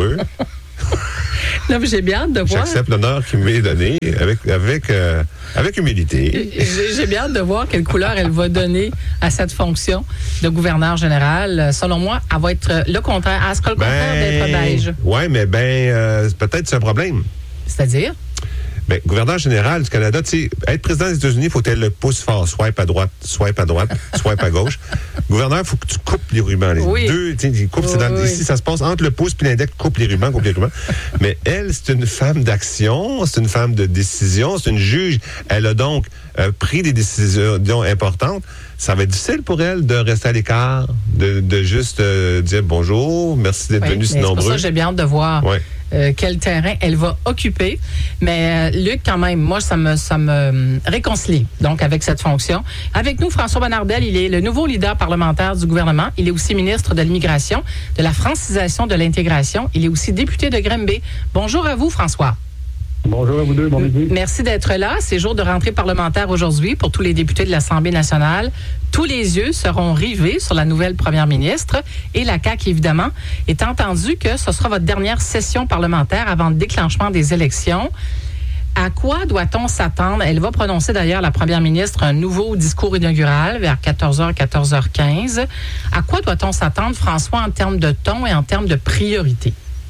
Speaker 17: Non, mais j'ai bien hâte de voir.
Speaker 18: J'accepte l'honneur qui m'est donné avec, avec, euh, avec humilité.
Speaker 17: J'ai, j'ai bien hâte de voir quelle couleur elle va donner à cette fonction de gouverneur général. Selon moi, elle va être le contraire. Elle sera le contraire
Speaker 18: ben,
Speaker 17: d'être beige.
Speaker 18: Oui, mais ben, euh, peut-être c'est un problème.
Speaker 17: C'est-à-dire?
Speaker 18: Ben, gouverneur général du Canada, tu sais, être président des États-Unis, il faut être le pouce fort, swipe à droite, swipe à droite, swipe à gauche. Gouverneur, il faut que tu coupes les rubans. Les
Speaker 17: oui.
Speaker 18: deux, tu sais, coupes, oui, c'est dans, oui. Ici, ça se passe entre le pouce et l'index, coupe les rubans, coupe les rubans. Mais elle, c'est une femme d'action, c'est une femme de décision, c'est une juge. Elle a donc euh, pris des décisions importantes. Ça va être difficile pour elle de rester à l'écart, de, de juste euh, dire bonjour, merci d'être
Speaker 17: oui,
Speaker 18: venu si
Speaker 17: nombreux.
Speaker 18: nombreux.
Speaker 17: C'est pour ça que j'ai bien hâte de voir. Oui. Euh, quel terrain elle va occuper. Mais euh, Luc, quand même, moi, ça me, ça me réconcilie donc avec cette fonction. Avec nous, François Bonnardel, il est le nouveau leader parlementaire du gouvernement. Il est aussi ministre de l'Immigration, de la francisation, de l'intégration. Il est aussi député de Granby. Bonjour à vous, François.
Speaker 20: Bonjour à vous deux, bon midi.
Speaker 17: Merci d'être là. C'est jour de rentrée parlementaire aujourd'hui pour tous les députés de l'Assemblée nationale. Tous les yeux seront rivés sur la nouvelle première ministre et la C A Q, évidemment, est entendu que ce sera votre dernière session parlementaire avant le déclenchement des élections. À quoi doit-on s'attendre? Elle va prononcer d'ailleurs, la première ministre, un nouveau discours inaugural vers quatorze heures, quatorze heures quinze. À quoi doit-on s'attendre, François, en termes de ton et en termes de priorité?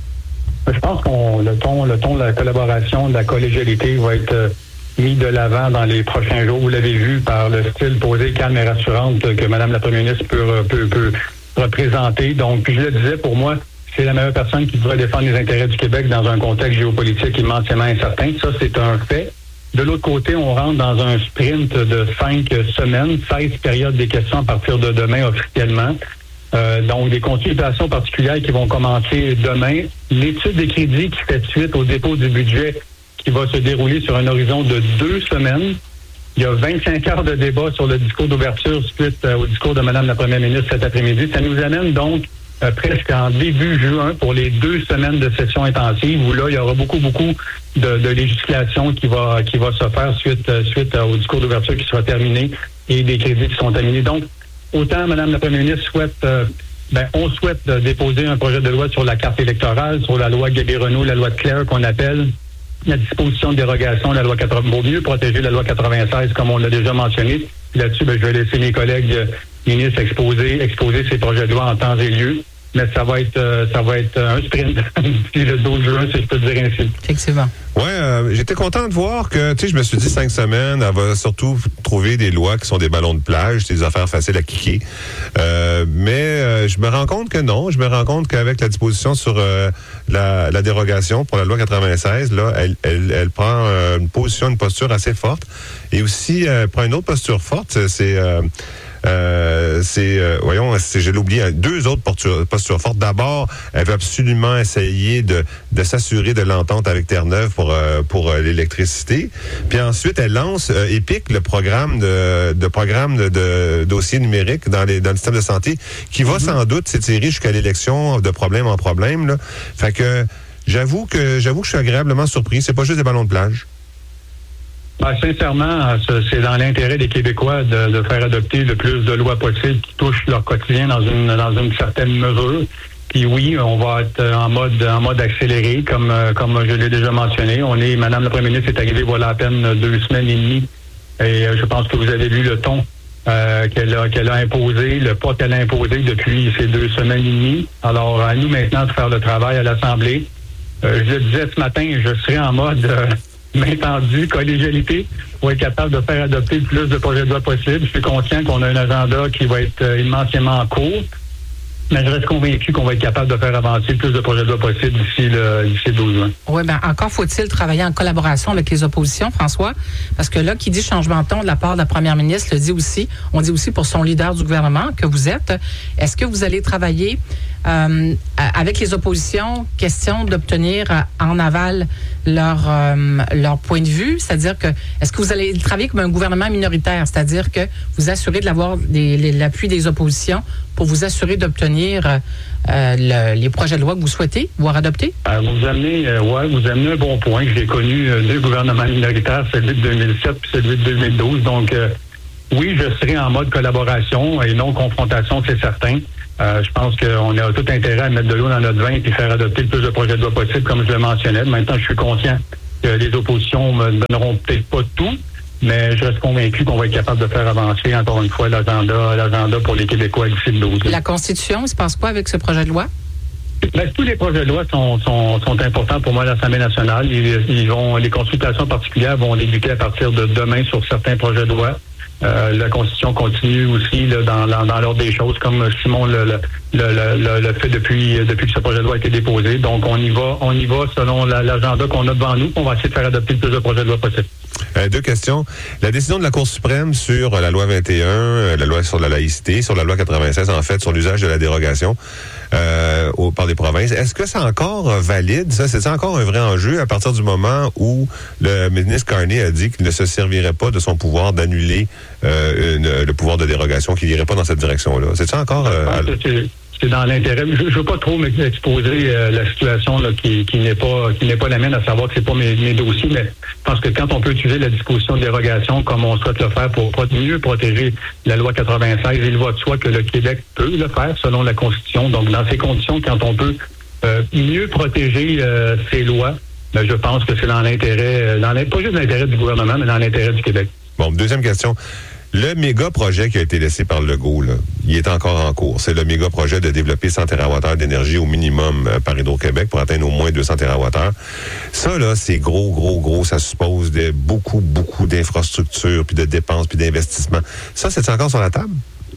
Speaker 20: Je pense qu'on le ton, le ton de la collaboration, de la collégialité va être euh, mis de l'avant dans les prochains jours. Vous l'avez vu par le style posé, calme et rassurante que Mme la Première ministre peut, peut, peut représenter. Donc, puis je le disais, pour moi, c'est la meilleure personne qui devrait défendre les intérêts du Québec dans un contexte géopolitique immensément incertain. Ça, c'est un fait. De l'autre côté, on rentre dans un sprint de cinq semaines, seize périodes des questions à partir de demain officiellement. Euh, donc, des consultations particulières qui vont commencer demain. L'étude des crédits qui fait suite au dépôt du budget qui va se dérouler sur un horizon de deux semaines. Il y a vingt-cinq heures de débat sur le discours d'ouverture suite euh, au discours de Mme la Première ministre cet après-midi. Ça nous amène donc euh, presque en début juin pour les deux semaines de session intensive où là, il y aura beaucoup, beaucoup de, de législation qui va qui va se faire suite, euh, suite au discours d'ouverture qui sera terminé et des crédits qui sont terminés. Donc, autant Mme la Première ministre souhaite, euh, ben, on souhaite euh, déposer un projet de loi sur la carte électorale, sur la loi Gabier-Renault, la loi de Claire qu'on appelle, la disposition de dérogation de la loi quatre-vingts, pour mieux protéger la loi quatre-vingt-seize, comme on l'a déjà mentionné. Là-dessus, ben, je vais laisser mes collègues euh, ministres exposer, exposer ces projets de loi en temps et lieu. Mais ça va être euh, ça va être un sprint puis le douze juin, si je peux dire ainsi.
Speaker 17: Effectivement.
Speaker 18: Ouais, euh, j'étais content de voir que, tu sais, je me suis dit cinq semaines, elle va surtout trouver des lois qui sont des ballons de plage, des affaires faciles à kicker. Euh, mais euh, je me rends compte que non. Je me rends compte qu'avec la disposition sur euh, la, la dérogation pour la loi quatre-vingt-seize, là, elle, elle, elle prend euh, une position, une posture assez forte. Et aussi, elle prend une autre posture forte, c'est... Euh, Euh, c'est, euh, voyons, c'est, je l'ai oublié, deux autres postures, postures fortes. D'abord, elle veut absolument essayer de, de s'assurer de l'entente avec Terre-Neuve pour, euh, pour euh, l'électricité. Puis ensuite, elle lance euh, EPIC, le programme de, de programme de, de dossiers numériques dans, les, dans le système de santé, qui va mm-hmm. sans doute s'étirer jusqu'à l'élection de problème en problème, là. Fait que j'avoue que j'avoue que je suis agréablement surpris. C'est pas juste des ballons de plage.
Speaker 20: Ben, sincèrement, c'est dans l'intérêt des Québécois de, de faire adopter le plus de lois possibles qui touchent leur quotidien dans une dans une certaine mesure. Puis oui, on va être en mode en mode accéléré, comme comme je l'ai déjà mentionné. On est, Madame la Première ministre est arrivée voilà à peine deux semaines et demie. Et je pense que vous avez vu le ton euh, qu'elle a qu'elle a imposé, le pas qu'elle a imposé depuis ces deux semaines et demie. Alors à nous maintenant de faire le travail à l'Assemblée. Euh, je le disais ce matin, je serai en mode euh, main tendue, collégialité, pour être capable de faire adopter le plus de projets de loi possible. Je suis conscient qu'on a un agenda qui va être euh, immensément court. Mais je reste convaincu qu'on va être capable de faire avancer le plus de projets de loi possible d'ici le, d'ici le douze juin.
Speaker 17: Oui, bien, encore faut-il travailler en collaboration avec les oppositions, François, parce que là, qui dit changement de ton de la part de la première ministre, le dit aussi, on dit aussi pour son leader du gouvernement que vous êtes. Est-ce que vous allez travailler euh, avec les oppositions, question d'obtenir en aval leur, euh, leur point de vue, c'est-à-dire que, est-ce que vous allez travailler comme un gouvernement minoritaire, c'est-à-dire que vous assurez de l'avoir des, les, l'appui des oppositions pour vous assurer d'obtenir euh, le, les projets de loi que vous souhaitez voir adopter?
Speaker 20: Euh, vous amenez, euh, ouais, vous amenez un bon point. J'ai connu euh, deux gouvernements minoritaires, celui de deux mille sept puis celui de deux mille douze. Donc, euh, oui, je serai en mode collaboration et non confrontation, c'est certain. Euh, je pense qu'on a tout intérêt à mettre de l'eau dans notre vin et faire adopter le plus de projets de loi possible, comme je le mentionnais. Maintenant, je suis conscient que les oppositions ne me donneront peut-être pas tout, mais je reste convaincu qu'on va être capable de faire avancer, encore une fois, l'agenda, l'agenda pour les Québécois d'ici le douze.
Speaker 17: La Constitution, il se passe quoi avec ce projet de loi?
Speaker 20: Ben, tous les projets de loi sont, sont, sont importants pour moi à l'Assemblée nationale. Ils, ils vont, les consultations particulières vont débuter à partir de demain sur certains projets de loi. Euh, la Constitution continue aussi là, dans, dans, dans l'ordre des choses, comme Simon le, le, le, le, le fait depuis, depuis que ce projet de loi a été déposé. Donc, on y va, on y va selon la, l'agenda qu'on a devant nous. On va essayer de faire adopter le plus de projets de loi possible.
Speaker 18: Euh, deux questions. La décision de la Cour suprême sur la loi vingt et un, euh, la loi sur la laïcité, sur la loi quatre-vingt-seize, en fait, sur l'usage de la dérogation euh, au, par les provinces, est-ce que c'est encore euh, valide? Ça, c'est encore un vrai enjeu à partir du moment où le ministre Carney a dit qu'il ne se servirait pas de son pouvoir d'annuler euh, une, le pouvoir de dérogation, qu'il n'irait pas dans cette direction-là? C'est ça encore... Euh, à...
Speaker 20: C'est dans l'intérêt. Je ne veux pas trop m'exposer euh, la situation là, qui, qui n'est pas qui n'est pas la mienne, à savoir que c'est pas mes, mes dossiers, mais je pense que quand on peut utiliser la disposition de dérogation comme on souhaite le faire pour mieux protéger la loi quatre-vingt-seize, il va de soi que le Québec peut le faire selon la Constitution. Donc, dans ces conditions, quand on peut euh, mieux protéger euh, ces lois, ben, je pense que c'est dans l'intérêt, dans pas juste l'intérêt du gouvernement, mais dans l'intérêt du Québec.
Speaker 18: Bon, deuxième question. Le méga projet qui a été laissé par Legault, là, il est encore en cours. C'est le méga projet de développer cent térawattheures d'énergie au minimum euh, par Hydro-Québec pour atteindre au moins deux cents térawattheures. Ça, là, c'est gros, gros, gros. Ça suppose de beaucoup, beaucoup d'infrastructures, puis de dépenses, puis d'investissements. Ça, c'est encore sur la table?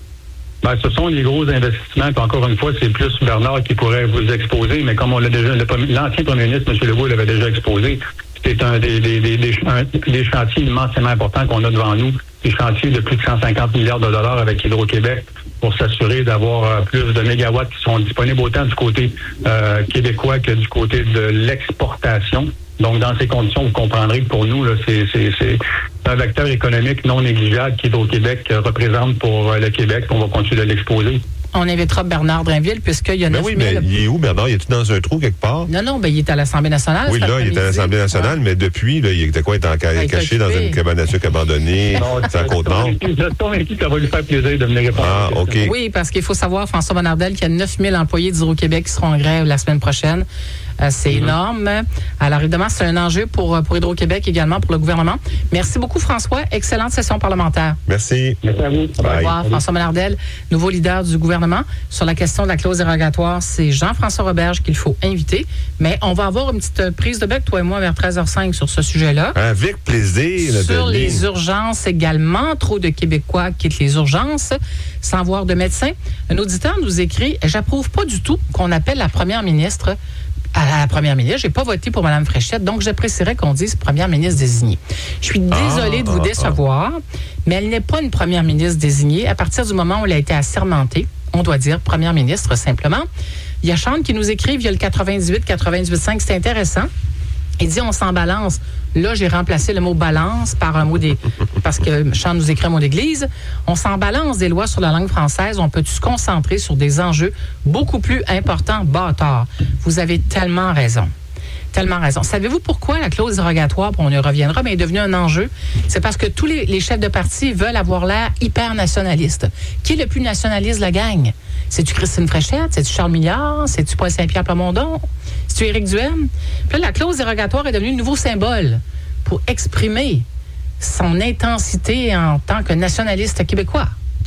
Speaker 20: Ben, ce sont les gros investissements. Puis encore une fois, c'est plus Bernard qui pourrait vous exposer, mais comme on l'a déjà, le, l'ancien premier ministre, M. Legault, l'avait déjà exposé, c'est un des, des, des, des, un, des chantiers immensément importants qu'on a devant nous. Des chantiers de plus de cent cinquante milliards de dollars avec Hydro-Québec pour s'assurer d'avoir euh, plus de mégawatts qui sont disponibles autant du côté euh, québécois que du côté de l'exportation. Donc, dans ces conditions, vous comprendrez que pour nous, là, c'est, c'est, c'est un vecteur économique non négligeable qu'Hydro-Québec représente pour euh, le Québec. On va continuer de l'exposer.
Speaker 17: On invitera Bernard Drinville, puisqu'il y a
Speaker 18: neuf mille... Mais oui, mais il est où, Bernard? Il est-tu dans un trou quelque part?
Speaker 17: Non, non, ben il est à l'Assemblée nationale.
Speaker 18: Oui, là, il est à l'Assemblée nationale, ouais. Mais depuis, là, il était quoi? Il était en ca... caché dans une cabane à sucre abandonnée, c'est à Côte-Nord.
Speaker 20: Je suis convaincu que ça va lui faire plaisir de venir répondre.
Speaker 18: Ah, OK.
Speaker 17: Oui, parce qu'il faut savoir, François Bonnardel, qu'il y a neuf mille employés d'Hydro-Québec qui seront en grève la semaine prochaine. Euh, c'est mm-hmm. énorme. Alors, évidemment, c'est un enjeu pour, pour Hydro-Québec également, pour le gouvernement. Merci beaucoup, François. Excellente session parlementaire.
Speaker 18: Merci.
Speaker 20: Merci à vous.
Speaker 17: Au revoir, François Bonnardel, nouveau leader du gouvernement. Sur la question de la clause dérogatoire, c'est Jean-François Roberge qu'il faut inviter. Mais on va avoir une petite prise de bec, toi et moi, vers treize heures cinq sur ce sujet-là.
Speaker 18: Avec plaisir.
Speaker 17: Sur les urgences également. Trop de Québécois quittent les urgences sans voir de médecin. Un auditeur nous écrit « J'approuve pas du tout qu'on appelle la première ministre à la première ministre. J'ai pas voté pour Mme Fréchette, donc j'apprécierais qu'on dise première ministre désignée. Je suis désolée ah, de vous décevoir, ah. mais elle n'est pas une première ministre désignée. À partir du moment où elle a été assermentée, on doit dire première ministre simplement. Il y a Chante qui nous écrit via le quatre-vingt-dix-huit quatre-vingt-dix-huit cinq, c'est intéressant. Il dit on s'en balance. Là, j'ai remplacé le mot balance par un mot des... parce que Chante nous écrit un mot d'église. On s'en balance des lois sur la langue française. On peut se concentrer sur des enjeux beaucoup plus importants, bâtards. Vous avez tellement raison. Tellement raison. Savez-vous pourquoi la clause dérogatoire, on y reviendra, mais est devenue un enjeu? C'est parce que tous les, les chefs de parti veulent avoir l'air hyper nationaliste. Qui est le plus nationaliste de la gang? C'est-tu Christine Fréchette? C'est-tu Charles Milliard? C'est-tu Paul Saint-Pierre Plamondon? C'est-tu Éric Duhaime? Puis là, la clause dérogatoire est devenue un nouveau symbole pour exprimer son intensité en tant que nationaliste québécois.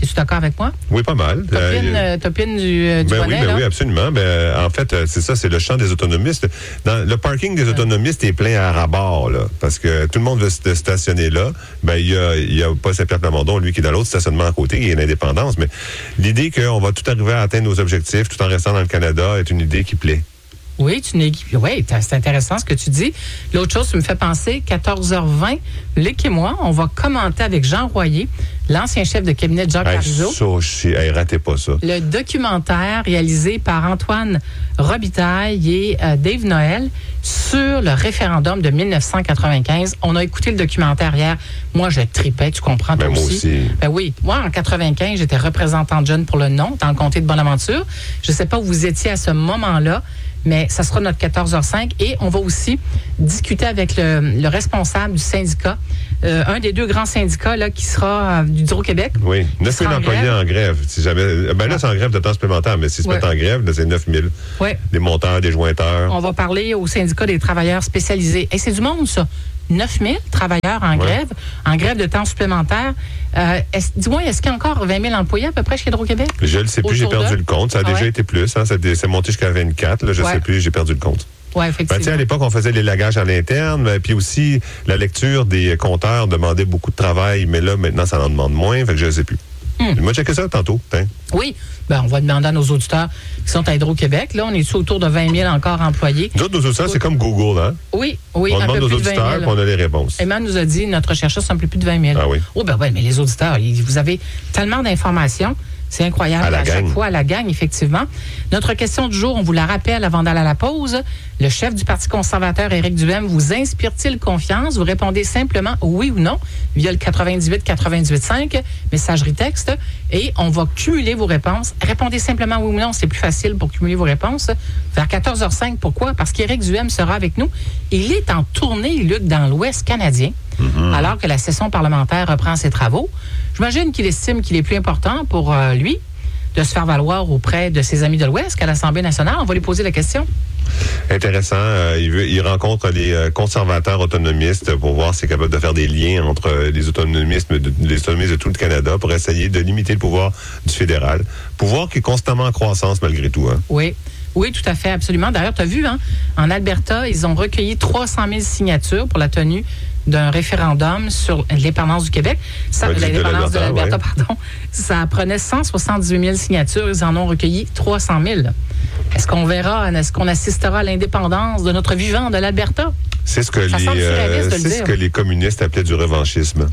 Speaker 17: Es-tu d'accord avec moi?
Speaker 18: Oui, pas mal.
Speaker 17: Topine,
Speaker 18: Euh,
Speaker 17: topine du, euh, du
Speaker 18: Ben
Speaker 17: bonnet,
Speaker 18: oui, ben
Speaker 17: là?
Speaker 18: oui, absolument. Ben, euh, en fait, euh, c'est ça, c'est le champ des autonomistes. Dans le parking des autonomistes est plein à ras-bord, là, parce que tout le monde veut se stationner là. Ben, il y a, il y a pas Saint-Pierre Plamondon, lui, qui est dans l'autre stationnement à côté, il y a l'indépendance. Mais l'idée qu'on va tout arriver à atteindre nos objectifs tout en restant dans le Canada est une idée qui plaît.
Speaker 17: Oui, tu n'es... oui, c'est intéressant ce que tu dis. L'autre chose, tu me fais penser, quatorze heures vingt, Luc et moi, on va commenter avec Jean Royer, l'ancien chef de cabinet de Jacques
Speaker 18: Hey,
Speaker 17: Parizeau.
Speaker 18: ça, je sais, hey, ratez pas ça.
Speaker 17: Le documentaire réalisé par Antoine Robitaille et euh, Dave Noël sur le référendum de dix-neuf cent quatre-vingt-quinze. On a écouté le documentaire hier. Moi, je tripais, tu comprends, toi
Speaker 18: Ben, moi
Speaker 17: aussi.
Speaker 18: aussi.
Speaker 17: Ben oui. Moi, en quatre-vingt-quinze, j'étais représentante jeune pour le non, dans le comté de Bonaventure. Je ne sais pas où vous étiez à ce moment-là, mais ça sera notre quatorze heures cinq. Et on va aussi discuter avec le, le responsable du syndicat, euh, un des deux grands syndicats là, qui sera euh, du Hydro-Québec.
Speaker 18: Oui, neuf mille employés en grève. Si jamais, ben là, c'est en grève de temps supplémentaire, mais s'ils se
Speaker 17: Ouais.
Speaker 18: mettent en grève, là, c'est neuf mille.
Speaker 17: Ouais.
Speaker 18: Des monteurs, des jointeurs.
Speaker 17: On va parler au syndicat des travailleurs spécialisés. Et c'est du monde, ça. neuf mille travailleurs en
Speaker 18: Ouais.
Speaker 17: grève, en grève de temps supplémentaire. Euh, est-ce- dis-moi, est-ce qu'il y a encore vingt mille employés à peu près chez Hydro-Québec?
Speaker 18: Je ne sais plus, j'ai
Speaker 17: Autour
Speaker 18: perdu
Speaker 17: d'eux?
Speaker 18: le compte. Ça a
Speaker 17: Ah
Speaker 18: déjà
Speaker 17: ouais?
Speaker 18: été plus. Hein, ça a- c'est monté jusqu'à vingt-quatre. Là, je ne
Speaker 17: Ouais.
Speaker 18: sais plus, j'ai perdu le compte.
Speaker 17: Oui,
Speaker 18: Ben,
Speaker 17: effectivement.
Speaker 18: tu sais, à l'époque, on faisait les lagages à l'interne, ben, puis aussi la lecture des compteurs demandait beaucoup de travail, mais là, maintenant, ça en demande moins, fait que je ne sais plus.
Speaker 17: Hmm.
Speaker 18: Moi, checker ça tantôt. Hein.
Speaker 17: Oui, ben, on va demander à nos auditeurs qui sont à Hydro-Québec. Là, on est autour de vingt mille encore employés.
Speaker 18: Nous autres, nos auditeurs, c'est comme Google, hein?
Speaker 17: Oui, oui,
Speaker 18: on
Speaker 17: un
Speaker 18: demande
Speaker 17: peu
Speaker 18: aux
Speaker 17: plus de vingt
Speaker 18: auditeurs,
Speaker 17: mille.
Speaker 18: puis on a les réponses.
Speaker 17: Emmanuel nous a dit, notre chercheur, c'est un peu plus de vingt mille.
Speaker 18: Ah oui.
Speaker 17: Oh, ben oui, mais les auditeurs, ils- vous avez tellement d'informations. C'est incroyable.
Speaker 18: À la
Speaker 17: chaque
Speaker 18: gang.
Speaker 17: fois, à la gang, effectivement. Notre question du jour, on vous la rappelle avant d'aller à la pause. Le chef du Parti conservateur, Éric Duhaime, vous inspire-t-il confiance? Vous répondez simplement oui ou non via le quatre-vingt-dix-huit quatre-vingt-dix-huit cinq, messagerie texte, et on va cumuler vos réponses. Répondez simplement oui ou non, c'est plus facile pour cumuler vos réponses. Vers quatorze heures cinq, pourquoi? Parce qu'Éric Duhaime sera avec nous. Il est en tournée, Luc, dans l'Ouest canadien,
Speaker 18: Mm-hmm.
Speaker 17: alors que la session parlementaire reprend ses travaux. J'imagine qu'il estime qu'il est plus important pour euh, lui de se faire valoir auprès de ses amis de l'Ouest qu'à l'Assemblée nationale. On va lui poser la question.
Speaker 18: Intéressant. Euh, il, veut, il rencontre les euh, conservateurs autonomistes pour voir s'il est capable de faire des liens entre euh, les autonomistes, de, les autonomistes de tout le Canada pour essayer de limiter le pouvoir du fédéral. Pouvoir qui est constamment en croissance malgré tout. Hein.
Speaker 17: Oui. Oui, tout à fait, absolument. D'ailleurs, tu as vu, hein, en Alberta, ils ont recueilli trois cent mille signatures pour la tenue d'un référendum sur l'indépendance du Québec. Ça,
Speaker 18: Ouais, de
Speaker 17: l'indépendance de
Speaker 18: l'Alberta,
Speaker 17: l'Alberta,
Speaker 18: ouais.
Speaker 17: pardon. Ça prenait cent soixante-dix-huit mille signatures. Ils en ont recueilli trois cent mille. Est-ce qu'on verra, est-ce qu'on assistera à l'indépendance de notre vivant de l'Alberta?
Speaker 18: C'est ce que,
Speaker 17: Ça
Speaker 18: les,
Speaker 17: semble
Speaker 18: euh,
Speaker 17: surréaliste de le
Speaker 18: c'est ce
Speaker 17: dire.
Speaker 18: que les communistes appelaient du revanchisme.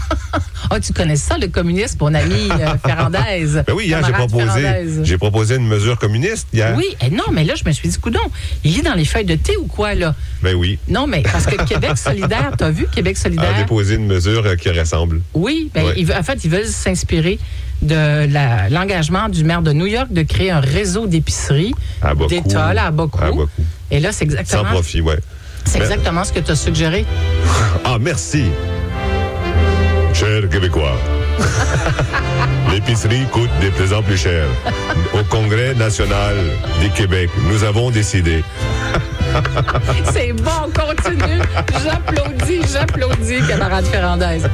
Speaker 17: Ah, tu connais ça, le communisme, mon ami euh, Ferrandaise.
Speaker 18: Ben oui, hier, j'ai
Speaker 17: Camarade
Speaker 18: proposé,
Speaker 17: Ferrandaise.
Speaker 18: j'ai proposé une mesure communiste hier.
Speaker 17: Oui, eh non, mais là, je me suis dit, coudon, il est dans les feuilles de thé ou quoi, là?
Speaker 18: Ben oui.
Speaker 17: Non, mais parce que Québec solidaire, t'as vu Québec
Speaker 18: A
Speaker 17: solidaire?
Speaker 18: déposé une mesure euh, qui ressemble.
Speaker 17: Oui, ben,
Speaker 18: Ouais.
Speaker 17: ils veulent- en fait, ils veulent s'inspirer de la- l'engagement du maire de New York de créer un réseau d'épiceries
Speaker 18: À beaucoup.
Speaker 17: d'État, là, à beaucoup.
Speaker 18: À beaucoup.
Speaker 17: Et là, c'est
Speaker 18: Sans
Speaker 17: exactement,
Speaker 18: profit, ouais.
Speaker 17: c'est
Speaker 18: Mais-
Speaker 17: exactement ce que tu as suggéré.
Speaker 18: Ah, merci. Chers Québécois, l'épicerie coûte de plus en plus cher. Au Congrès national du Québec, nous avons décidé.
Speaker 17: C'est bon, continue. J'applaudis, j'applaudis, camarade Ferrandaise.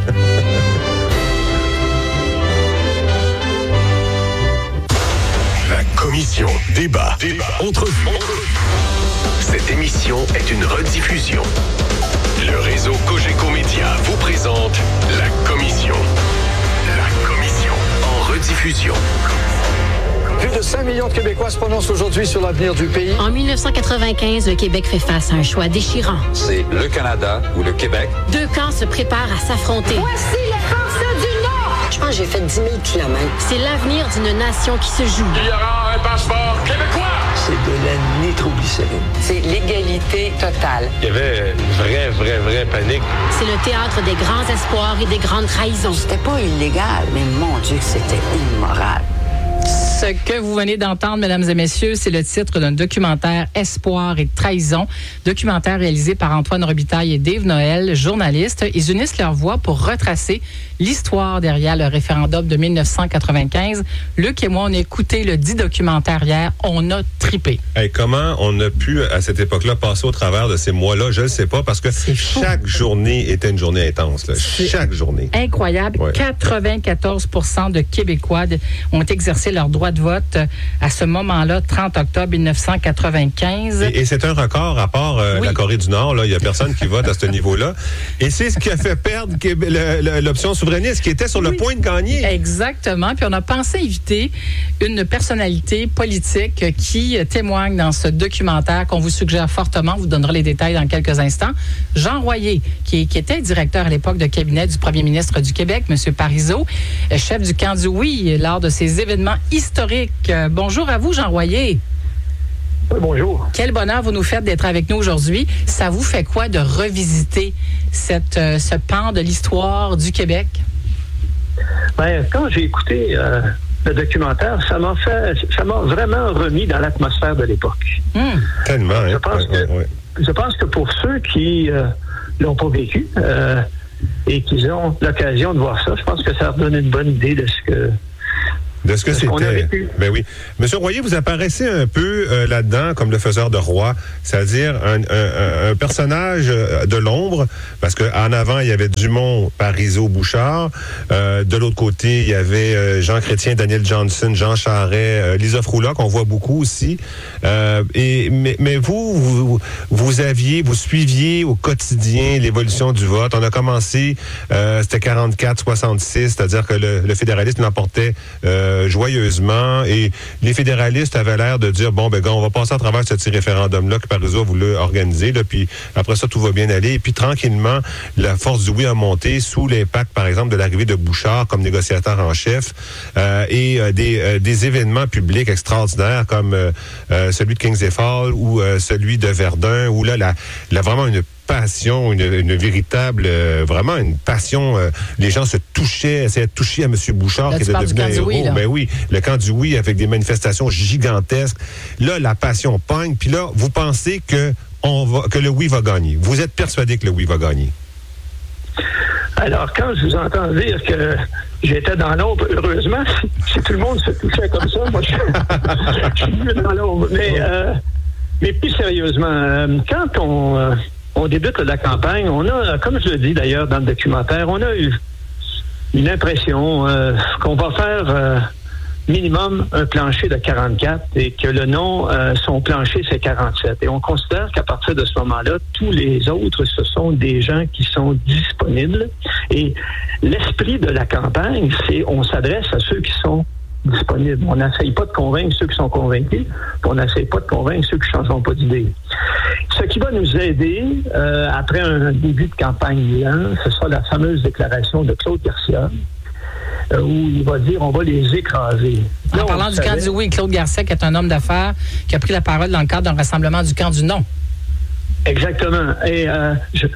Speaker 4: La commission débat, débat, entrevue. Cette émission est une rediffusion. Le réseau Cogeco Média vous présente la commission. La commission en rediffusion.
Speaker 21: Plus de cinq millions de Québécois se prononcent aujourd'hui sur l'avenir du pays.
Speaker 22: En dix-neuf cent quatre-vingt-quinze, le Québec fait face à un choix déchirant.
Speaker 23: C'est le Canada ou le Québec.
Speaker 22: Deux camps se préparent à s'affronter.
Speaker 24: Voici les forces du Nord! Je pense que j'ai fait dix mille kilomètres.
Speaker 22: C'est l'avenir d'une nation qui se joue.
Speaker 4: Il y aura un passeport québécois.
Speaker 24: C'est de la nitroglycérine.
Speaker 25: C'est l'égalité totale.
Speaker 23: Il y avait une vraie, vraie, vraie panique.
Speaker 22: C'est le théâtre des grands espoirs et des grandes trahisons.
Speaker 24: C'était pas illégal, mais mon Dieu que c'était immoral.
Speaker 17: Ce que vous venez d'entendre, mesdames et messieurs, c'est le titre d'un documentaire Espoir et trahison, documentaire réalisé par Antoine Robitaille et Dave Noël, journalistes. Ils unissent leurs voix pour retracer l'histoire derrière le référendum de dix-neuf cent quatre-vingt-quinze. Luc et moi, on a écouté le dit documentaire hier. On a tripé.
Speaker 18: Hey, comment on a pu, à cette époque-là, passer au travers de ces mois-là? Je ne sais pas, parce que chaque journée était une journée intense. Là. Chaque journée.
Speaker 17: Incroyable. Ouais. quatre-vingt-quatorze pour cent de Québécois ont exercé leur droit de vote à ce moment-là, trente octobre dix-neuf cent quatre-vingt-quinze.
Speaker 18: Et, et c'est un record, à part euh, oui. la Corée du Nord. Il n'y a personne qui vote à ce niveau-là. Et c'est ce qui a fait perdre le, le, l'option souverainiste, qui était sur le oui. point de gagner.
Speaker 17: Exactement. Puis on a pensé inviter une personnalité politique qui témoigne dans ce documentaire qu'on vous suggère fortement. On vous donnera les détails dans quelques instants. Jean Royer, qui, qui était directeur à l'époque de cabinet du premier ministre du Québec, M. Parizeau, chef du camp du oui lors de ces événements historiques. Bonjour à vous, Jean Royer.
Speaker 1: Oui, bonjour.
Speaker 17: Quel bonheur vous nous faites d'être avec nous aujourd'hui. Ça vous fait quoi de revisiter cette, euh, ce pan de l'histoire du Québec?
Speaker 1: Bien, quand j'ai écouté euh, le documentaire, ça m'a fait, ça m'a vraiment remis dans l'atmosphère de l'époque.
Speaker 17: Mmh.
Speaker 18: Tellement,
Speaker 1: je
Speaker 18: hein?
Speaker 1: pense que, ouais. Je pense que pour ceux qui euh, l'ont pas vécu euh, et qui ont l'occasion de voir ça, je pense que ça leur donne une bonne idée de ce que
Speaker 18: De ce que c'était. Ben oui. Monsieur Royer, vous apparaissez un peu euh, là-dedans comme le faiseur de roi, c'est-à-dire un, un, un personnage de l'ombre, parce qu'en avant, il y avait Dumont, Parizeau, Bouchard. Euh, de l'autre côté, il y avait euh, Jean Chrétien, Daniel Johnson, Jean Charest, euh, Lisa Froula, qu'on voit beaucoup aussi. Euh, et, mais, mais vous, vous, vous aviez, vous suiviez au quotidien l'évolution du vote. On a commencé, euh, c'était quarante-quatre soixante-six, c'est-à-dire que le, le fédéralisme l'emportait euh, joyeusement, et les fédéralistes avaient l'air de dire, bon, ben, gars, on va passer à travers ce petit référendum-là que Parizeau a voulu organiser, là, puis après ça, tout va bien aller. Et puis, tranquillement, la force du oui a monté sous l'impact, par exemple, de l'arrivée de Bouchard comme négociateur en chef, euh, et euh, des, euh, des événements publics extraordinaires comme euh, euh, celui de Kings Fall ou euh, celui de Verdun, où là, la, la vraiment une passion, une, une véritable, euh, vraiment une passion. Euh, les gens se touchaient, essayaient de toucher à M. Bouchard,
Speaker 17: là,
Speaker 18: qui était devenu un héros. Oui, ben oui, le camp du oui, avec des manifestations gigantesques. Là, la passion pogne. Puis là, vous pensez que, on va, que le oui va gagner. Vous êtes persuadé que le oui va gagner.
Speaker 1: Alors, quand je vous entends dire que j'étais dans l'ombre, heureusement, si, si tout le monde se touchait comme ça, moi, je, je suis plus dans l'ombre. Mais, euh, mais plus sérieusement, euh, quand on... Euh, on débute la campagne, on a, comme je le dis d'ailleurs dans le documentaire, on a eu une impression euh, qu'on va faire euh, minimum un plancher de quarante-quatre et que le non, euh, son plancher, c'est quarante-sept. Et on considère qu'à partir de ce moment-là, tous les autres, ce sont des gens qui sont disponibles. Et l'esprit de la campagne, c'est on s'adresse à ceux qui sont disponibles. On n'essaye pas de convaincre ceux qui sont convaincus, puis on n'essaye pas de convaincre ceux qui ne changeront pas d'idée. Ce qui va nous aider, euh, après un début de campagne lent, ce sera la fameuse déclaration de Claude Garcia, euh, où il va dire on va les écraser.
Speaker 17: En
Speaker 1: Là,
Speaker 17: parlant du savait... camp du oui, Claude Garcia, qui est un homme d'affaires, qui a pris la parole dans le cadre d'un rassemblement du camp du non.
Speaker 1: Exactement. Et euh, je...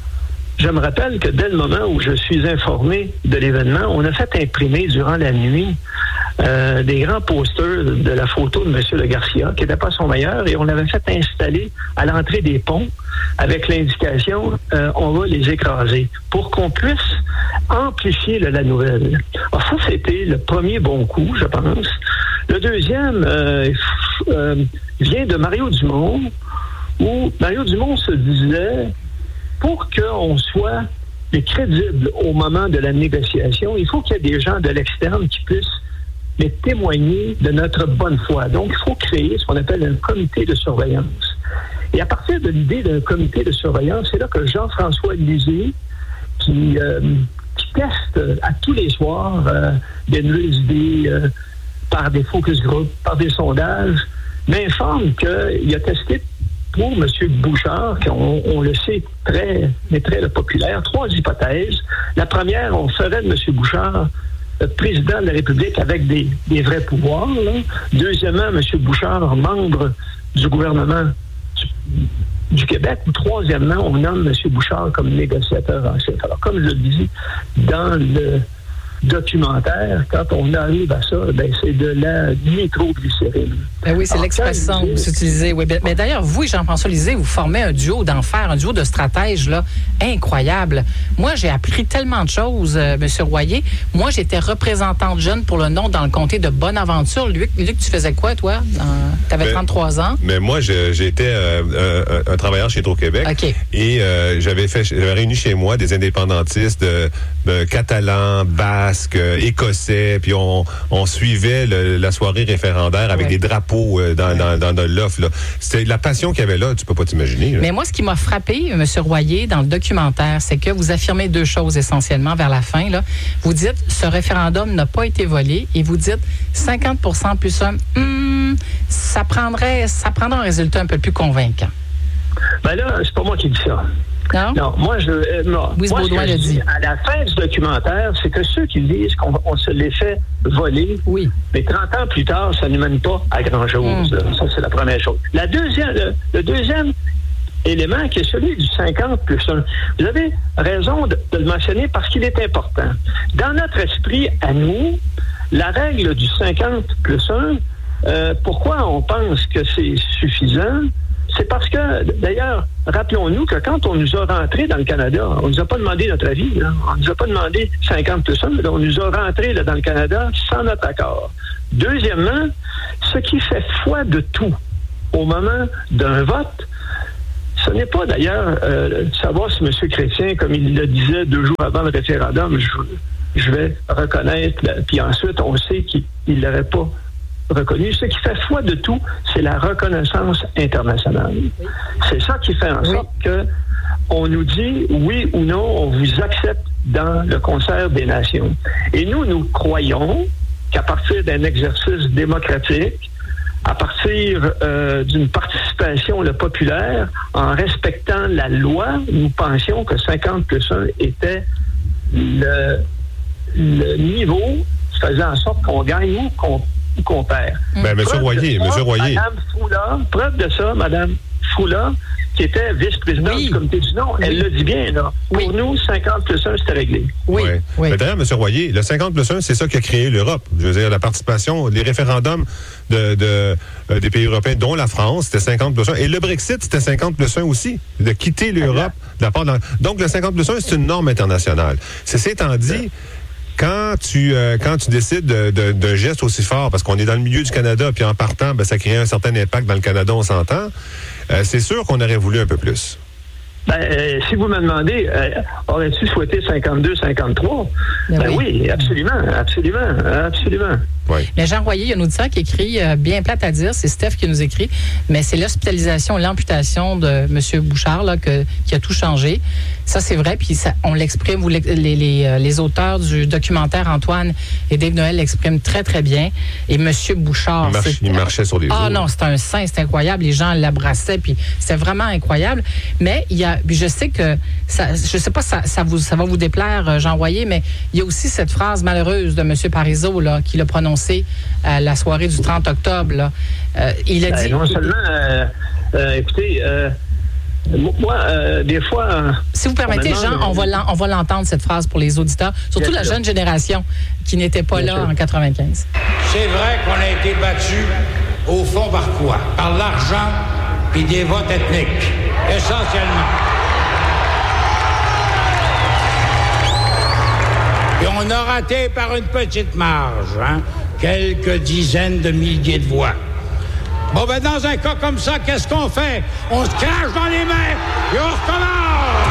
Speaker 1: Je me rappelle que dès le moment où je suis informé de l'événement, on a fait imprimer durant la nuit euh, des grands posters de la photo de M. Le Garcia, qui n'était pas son meilleur, et on l'avait fait installer à l'entrée des ponts avec l'indication euh, « on va les écraser » pour qu'on puisse amplifier le, la nouvelle. Alors ça, c'était le premier bon coup, je pense. Le deuxième euh, euh, vient de Mario Dumont, où Mario Dumont se disait... Pour qu'on soit crédible au moment de la négociation, il faut qu'il y ait des gens de l'externe qui puissent mais témoigner de notre bonne foi. Donc, il faut créer ce qu'on appelle un comité de surveillance. Et à partir de l'idée d'un comité de surveillance, c'est là que Jean-François Lisée, qui, euh, qui teste à tous les soirs euh, des nouvelles idées euh, par des focus groups, par des sondages, m'informe qu'il a testé pour M. Bouchard, qu'on on le sait très, mais très populaire, trois hypothèses. La première, on ferait de M. Bouchard le président de la République avec des, des vrais pouvoirs. Là. Deuxièmement, M. Bouchard, membre du gouvernement du, du Québec. Ou troisièmement, on nomme M. Bouchard comme négociateur en chef. Alors, comme je le disais, dans le documentaire, quand on arrive à ça, ben c'est de la nitroglycérine.
Speaker 17: Ben oui, c'est
Speaker 1: Alors,
Speaker 17: l'expression que vous utilisez. Oui. Mais d'ailleurs, vous et Jean-François Lisée, vous formez un duo d'enfer, un duo de stratèges là, incroyable. Moi, j'ai appris tellement de choses, euh, M. Royer. Moi, j'étais représentante jeune pour le nom dans le comté de Bonaventure. Luc, Luc tu faisais quoi, toi? Tu avais trente-trois ans.
Speaker 18: Mais moi, je, j'étais euh, un, un travailleur chez Hydro-Québec.
Speaker 17: Okay.
Speaker 18: Et euh, j'avais fait, j'avais réuni chez moi des indépendantistes de, de catalans, basques, euh, écossais, puis on, on suivait le, la soirée référendaire avec ouais. des drapeaux euh, dans, ouais. dans, dans, dans l'offre. Là. C'était la passion qu'il y avait là, tu peux pas t'imaginer. Là.
Speaker 17: Mais moi, ce qui m'a frappé, M. Royer, dans le documentaire, c'est que vous affirmez deux choses essentiellement vers la fin. Là. Vous dites, ce référendum n'a pas été volé, et vous dites, cinquante pour cent plus un, hmm, ça prendrait, ça prendrait un résultat un peu plus convaincant.
Speaker 1: Ben là, c'est pas moi qui dis ça.
Speaker 17: Non?
Speaker 1: Non, moi, je, euh, non.
Speaker 17: Louise
Speaker 1: moi,
Speaker 17: Baudouin
Speaker 1: ce que
Speaker 17: l'a
Speaker 1: je
Speaker 17: dit.
Speaker 1: dis à la fin du documentaire, c'est que ceux qui disent qu'on on se les fait voler,
Speaker 17: oui.
Speaker 1: mais trente ans plus tard, ça ne mène pas à grand-chose. Mm. Ça, c'est la première chose. La deuxième, le, le deuxième élément, qui est celui du cinquante plus un. Vous avez raison de, de le mentionner parce qu'il est important. Dans notre esprit, à nous, la règle du cinquante plus un, euh, pourquoi on pense que c'est suffisant? C'est parce que, d'ailleurs, rappelons-nous que quand on nous a rentrés dans le Canada, on nous a pas demandé notre avis, là. On nous a pas demandé cinquante plus un, mais on nous a rentrés là, dans le Canada sans notre accord. Deuxièmement, ce qui fait foi de tout au moment d'un vote, ce n'est pas d'ailleurs euh, savoir si M. Chrétien, comme il le disait deux jours avant le référendum, je, je vais reconnaître, puis ensuite on sait qu'il ne l'aurait pas reconnu. Ce qui fait foi de tout, c'est la reconnaissance internationale. Oui. C'est ça qui fait en oui. sorte que on nous dit oui ou non, on vous accepte dans le concert des nations. Et nous, nous croyons qu'à partir d'un exercice démocratique, à partir euh, d'une participation le populaire, en respectant la loi, nous pensions que cinquante plus un était le, le niveau qui faisait en sorte qu'on gagne ou qu'on qu'on perd.
Speaker 18: Ben, M. Royer, M. Royer.
Speaker 1: Mme Froula, preuve de ça, Mme Froula, qui était vice-présidente oui. du comité du non, oui. elle le dit bien, là. Oui. Pour nous, cinquante plus un, c'était réglé.
Speaker 18: Oui. Ouais. oui. Mais d'ailleurs, M. Royer, le cinquante plus un, c'est ça qui a créé l'Europe. Je veux dire, la participation, les référendums de, de, euh, des pays européens, dont la France, c'était cinquante plus un. Et le Brexit, c'était cinquante plus un aussi, de quitter l'Europe. De la part de la... Donc, le cinquante plus un, c'est une norme internationale. Ceci étant dit, Quand tu euh, quand tu décides de, de, d'un geste aussi fort, parce qu'on est dans le milieu du Canada, puis en partant, ben, ça crée un certain impact dans le Canada, on s'entend, euh, c'est sûr qu'on aurait voulu un peu plus.
Speaker 1: Ben, euh, si vous me demandez, euh, aurais-tu souhaité cinquante-deux, cinquante-trois? Ben, ben oui. oui, absolument, absolument, absolument.
Speaker 18: Oui.
Speaker 17: Mais Jean Royer, il y a un auditeur qui écrit, euh, bien plate à dire, c'est Steph qui nous écrit, mais c'est l'hospitalisation, l'amputation de M. Bouchard là, que, qui a tout changé. Ça, c'est vrai, puis ça, on l'exprime, vous, les, les, les, les auteurs du documentaire, Antoine et Dave Noël, l'expriment très, très bien. Et M. Bouchard...
Speaker 18: Il, marche, il marchait sur les
Speaker 17: Ah
Speaker 18: eaux.
Speaker 17: non, c'était un saint, c'était incroyable. Les gens l'abrassaient, puis c'était vraiment incroyable. Mais il y a, je sais que, ça, je sais pas si ça, ça, vous, ça va vous déplaire, Jean Royer, mais il y a aussi cette phrase malheureuse de M. Parizeau, là, qui l'a prononcée à la soirée du trente octobre. Là. Euh, il a
Speaker 1: ben,
Speaker 17: dit...
Speaker 1: Non seulement, euh, euh, écoutez, euh, moi, euh, des fois... Euh,
Speaker 17: si vous permettez, Jean, on va, on va l'entendre, cette phrase, pour les auditeurs, surtout la jeune génération qui n'était pas là en quatre-vingt-quinze.
Speaker 2: C'est vrai qu'on a été battu au fond par quoi? Par l'argent et des votes ethniques, essentiellement. Et on a raté par une petite marge, hein? Quelques dizaines de milliers de voix. Bon, ben, dans un cas comme ça, qu'est-ce qu'on fait? On se crache dans les mains et on recommence!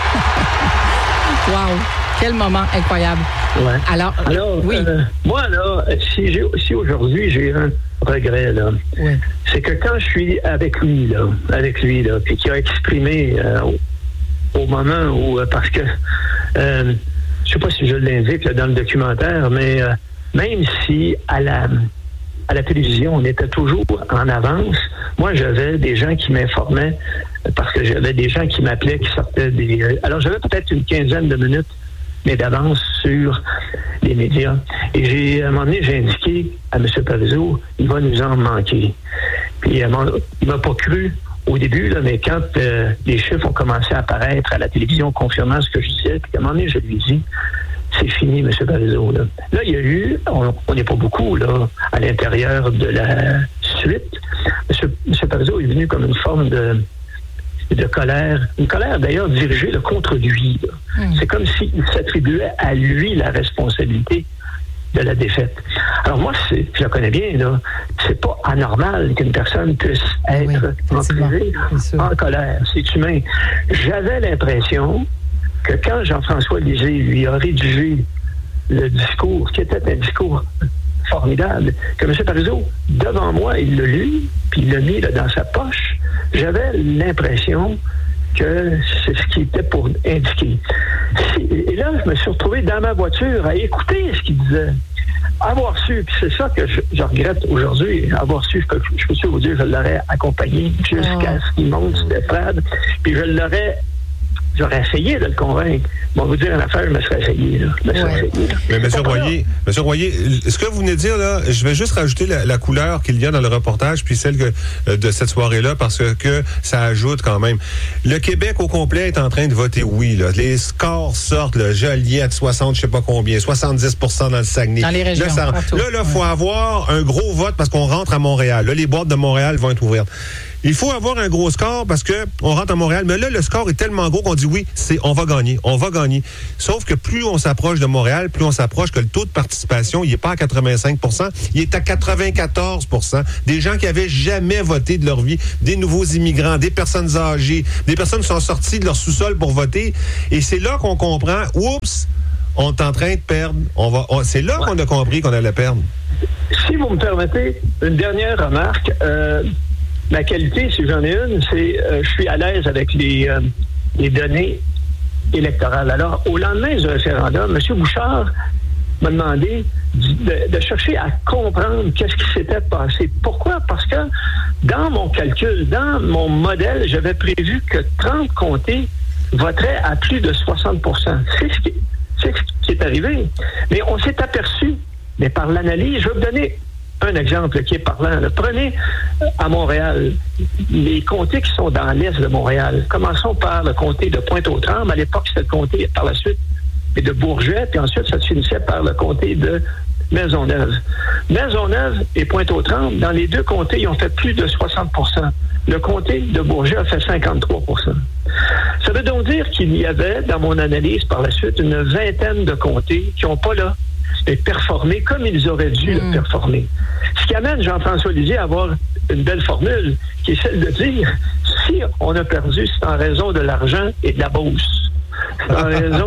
Speaker 17: Wow! Quel moment incroyable.
Speaker 1: Ouais.
Speaker 17: Alors,
Speaker 1: Alors
Speaker 17: oui.
Speaker 1: Euh, moi, là, si, j'ai, si aujourd'hui j'ai un regret, là,
Speaker 17: oui.
Speaker 1: c'est que quand je suis avec lui, là, avec lui, là, puis qu'il a exprimé euh, au, au moment où, euh, parce que, euh, je sais pas si je l'indique là, dans le documentaire, mais euh, même si à la à la télévision, on était toujours en avance, moi, j'avais des gens qui m'informaient parce que j'avais des gens qui m'appelaient, qui sortaient des... Alors, j'avais peut-être une quinzaine de minutes, mais d'avance sur les médias. Et j'ai, à un moment donné, j'ai indiqué à M. Parizeau, il va nous en manquer. Puis, il m'a pas cru au début, là, mais quand euh, les chiffres ont commencé à apparaître à la télévision confirmant ce que je disais, puis à un moment donné, je lui dis, c'est fini, M. Parizeau. Là. là, il y a eu, on n'est pas beaucoup là à l'intérieur de la suite. M. M. Parizeau est venu comme une forme de, de colère, une colère d'ailleurs dirigée là, contre lui. Mmh. C'est comme s'il s'attribuait à lui la responsabilité de la défaite. Alors moi, c'est, je le connais bien, là, c'est pas anormal qu'une personne puisse être oui, emprisée en colère. C'est humain. J'avais l'impression que quand Jean-François Lisée lui a rédigé le discours, qui était un discours formidable, que M. Parizeau, devant moi, il l'a lu, puis il l'a mis là, dans sa poche, j'avais l'impression que c'est ce qui était pour indiquer. Et là, je me suis retrouvé dans ma voiture à écouter ce qu'il disait. Avoir su, puis c'est ça que je, je regrette aujourd'hui, avoir su, je, je peux vous dire, je l'aurais accompagné jusqu'à ce qu'il monte sur l'estrade, puis je l'aurais J'aurais essayé de le convaincre. Bon, vous dire une affaire, je me serais essayé. Là. Je me serais
Speaker 18: ouais.
Speaker 1: essayé là.
Speaker 18: Mais M. Royer, M. Royer, ce que vous venez de dire, là, je vais juste rajouter la, la couleur qu'il y a dans le reportage, puis celle que, euh, de cette soirée-là, parce que, que ça ajoute quand même. Le Québec au complet est en train de voter oui. Là. Les scores sortent, là, Joliet à soixante, je sais pas combien, soixante-dix pour cent dans le Saguenay.
Speaker 17: Dans les régions.
Speaker 18: Là, il là, là, faut ouais. avoir un gros vote parce qu'on rentre à Montréal. Là, les boîtes de Montréal vont être ouvertes. Il faut avoir un gros score parce que on rentre à Montréal. Mais là, le score est tellement gros qu'on dit oui, c'est on va gagner, on va gagner. Sauf que plus on s'approche de Montréal, plus on s'approche que le taux de participation, il est pas à quatre-vingt-cinq pour cent, il est à quatre-vingt-quatorze pour cent. Des gens qui avaient jamais voté de leur vie, des nouveaux immigrants, des personnes âgées, des personnes qui sont sorties de leur sous-sol pour voter. Et c'est là qu'on comprend, oups, on est en train de perdre. On va, on, c'est là ouais. qu'on a compris qu'on allait perdre.
Speaker 1: Si vous me permettez, une dernière remarque. Euh, Ma qualité, si j'en ai une, c'est euh, je suis à l'aise avec les, euh, les données électorales. Alors, au lendemain du référendum, M. Bouchard m'a demandé de, de chercher à comprendre qu'est-ce qui s'était passé. Pourquoi? Parce que dans mon calcul, dans mon modèle, j'avais prévu que trente comtés voteraient à plus de soixante pour cent. C'est ce qui, c'est ce qui est arrivé. Mais on s'est aperçu, mais par l'analyse, je vais vous donner un exemple qui est parlant. Là. Prenez à Montréal les comtés qui sont dans l'est de Montréal. Commençons par le comté de Pointe-aux-Trembles. À l'époque, c'était le comté par la suite de Bourget, puis ensuite, ça se finissait par le comté de Maisonneuve. Maisonneuve et Pointe-aux-Trembles, dans les deux comtés, ils ont fait plus de soixante pour cent. Le comté de Bourget a fait cinquante-trois pour cent. Ça veut donc dire qu'il y avait, dans mon analyse par la suite, une vingtaine de comtés qui n'ont pas là et performer comme ils auraient dû mmh. le performer. Ce qui amène Jean-François Lisée à avoir une belle formule, qui est celle de dire, si on a perdu, c'est en raison de l'argent et de la bourse. C'est en raison...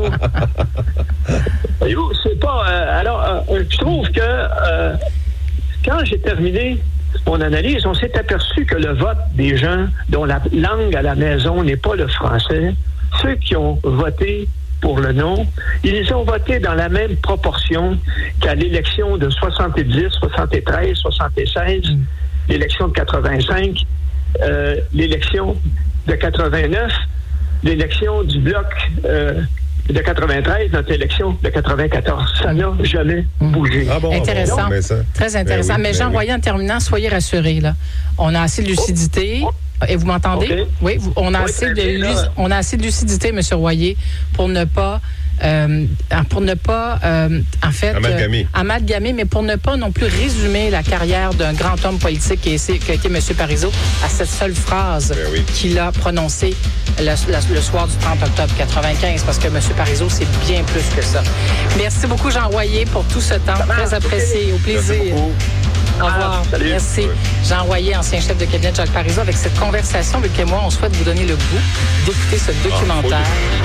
Speaker 1: c'est pas... Euh, alors, euh, je trouve que euh, quand j'ai terminé mon analyse, on s'est aperçu que le vote des gens dont la langue à la maison n'est pas le français, ceux qui ont voté pour le non, ils ont voté dans la même proportion qu'à l'élection de soixante-dix, soixante-treize, soixante-seize, mmh. l'élection de quatre-vingt-cinq, euh, l'élection de quatre-vingt-neuf, l'élection du bloc euh, de quatre-vingt-treize, notre élection de quatre-vingt-quatorze. Ça n'a jamais bougé.
Speaker 17: Ah bon, intéressant. Ah bon, ça, Très intéressant. Ben oui, mais Jean Royer, oui. en terminant, soyez rassurés. Là. On a assez de lucidité. Oh. Et vous m'entendez? Okay. Oui, on a, oui, assez de, bien, on a assez de lucidité, M. Royer, pour ne pas, euh, pour ne pas, euh, en fait,
Speaker 18: amalgamer.
Speaker 17: Euh, amalgamer, mais pour ne pas non plus résumer la carrière d'un grand homme politique qui a été M. Parizeau à cette seule phrase ben oui. qu'il a prononcée le, le, le soir du trente octobre quatre-vingt-quinze, parce que M. Parizeau, c'est bien plus que ça. Merci beaucoup, Jean Royer, pour tout ce temps. Très apprécié. Au plaisir. Au revoir. Ah, merci. Jean Royer, ancien chef de cabinet de Jacques Parizeau. Avec cette conversation, Luc et moi, on souhaite vous donner le goût d'écouter ce documentaire.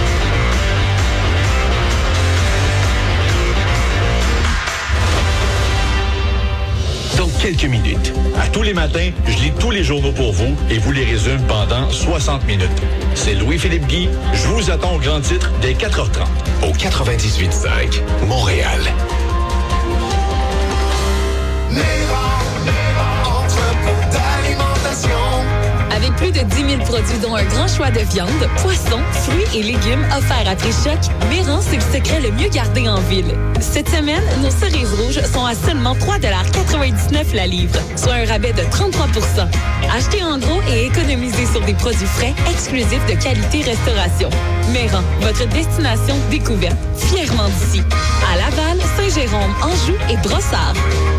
Speaker 3: Ah, Dans quelques minutes. À tous les matins, je lis tous les journaux pour vous et vous les résume pendant soixante minutes. C'est Louis-Philippe Guy. Je vous attends au grand titre dès quatre heures trente.
Speaker 4: Au quatre-vingt-dix-huit cinq, Montréal.
Speaker 5: Avec plus de de dix mille produits dont un grand choix de viande, poissons, fruits et légumes offerts à prix choc, Méran, c'est le secret le mieux gardé en ville. Cette semaine, nos cerises rouges sont à seulement trois dollars quatre-vingt-dix-neuf la livre, soit un rabais de trente-trois pour cent. Achetez en gros et économisez sur des produits frais exclusifs de qualité restauration. Méran, votre destination découverte, fièrement d'ici. À Laval, Saint-Jérôme, Anjou et Brossard.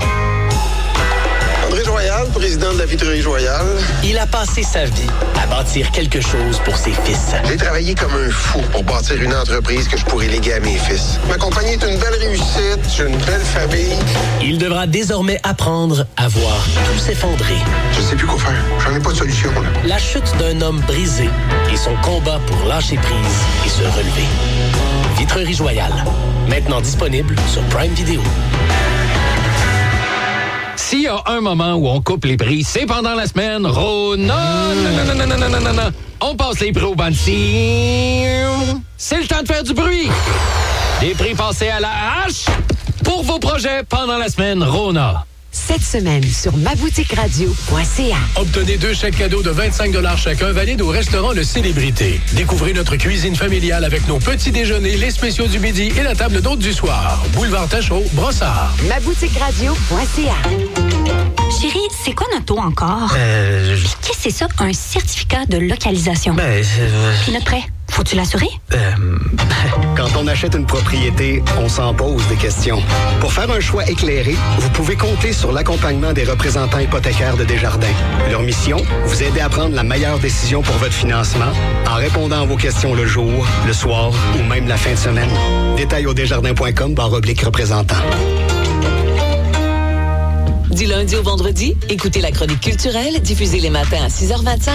Speaker 6: André Joyal, président de la Vitrerie Joyal.
Speaker 7: Il a passé sa vie à bâtir quelque chose pour ses fils.
Speaker 6: J'ai travaillé comme un fou pour bâtir une entreprise que je pourrais léguer à mes fils. Ma compagnie est une belle réussite, j'ai une belle famille.
Speaker 7: Il devra désormais apprendre à voir tout s'effondrer.
Speaker 6: Je sais plus quoi faire, j'en ai pas de solution. Là.
Speaker 7: La chute d'un homme brisé et son combat pour lâcher prise et se relever. Vitrerie Joyal, maintenant disponible sur Prime Video.
Speaker 8: S'il y a un moment où on coupe les prix, c'est pendant la semaine Rona. Non, non, non, non, non, non, non, non. On passe les prix au Bansi. C'est le temps de faire du bruit. Des prix passés à la hache pour vos projets pendant la semaine Rona.
Speaker 10: Cette semaine sur ma boutique radio point c a.
Speaker 26: Obtenez deux chèques cadeaux de vingt-cinq dollars chacun valides au restaurant Le Célébrité. Découvrez notre cuisine familiale avec nos petits déjeuners, les spéciaux du midi et la table d'hôte du soir. Boulevard Tachereau, Brossard.
Speaker 10: ma boutique radio point c a.
Speaker 27: Chérie, c'est quoi notre taux encore?
Speaker 28: Euh...
Speaker 27: Qu'est-ce que c'est ça, un certificat de localisation?
Speaker 28: Ben, c'est...
Speaker 27: Puis notre prêt, faut-tu l'assurer?
Speaker 28: Euh...
Speaker 16: Quand on achète une propriété, on s'en pose des questions. Pour faire un choix éclairé, vous pouvez compter sur l'accompagnement des représentants hypothécaires de Desjardins. Leur mission, vous aider à prendre la meilleure décision pour votre financement en répondant à vos questions le jour, le soir ou même la fin de semaine. Détails au desjardins point com barre oblique représentant.
Speaker 29: Du lundi au vendredi, écoutez la chronique culturelle diffusée les matins à six heures vingt-cinq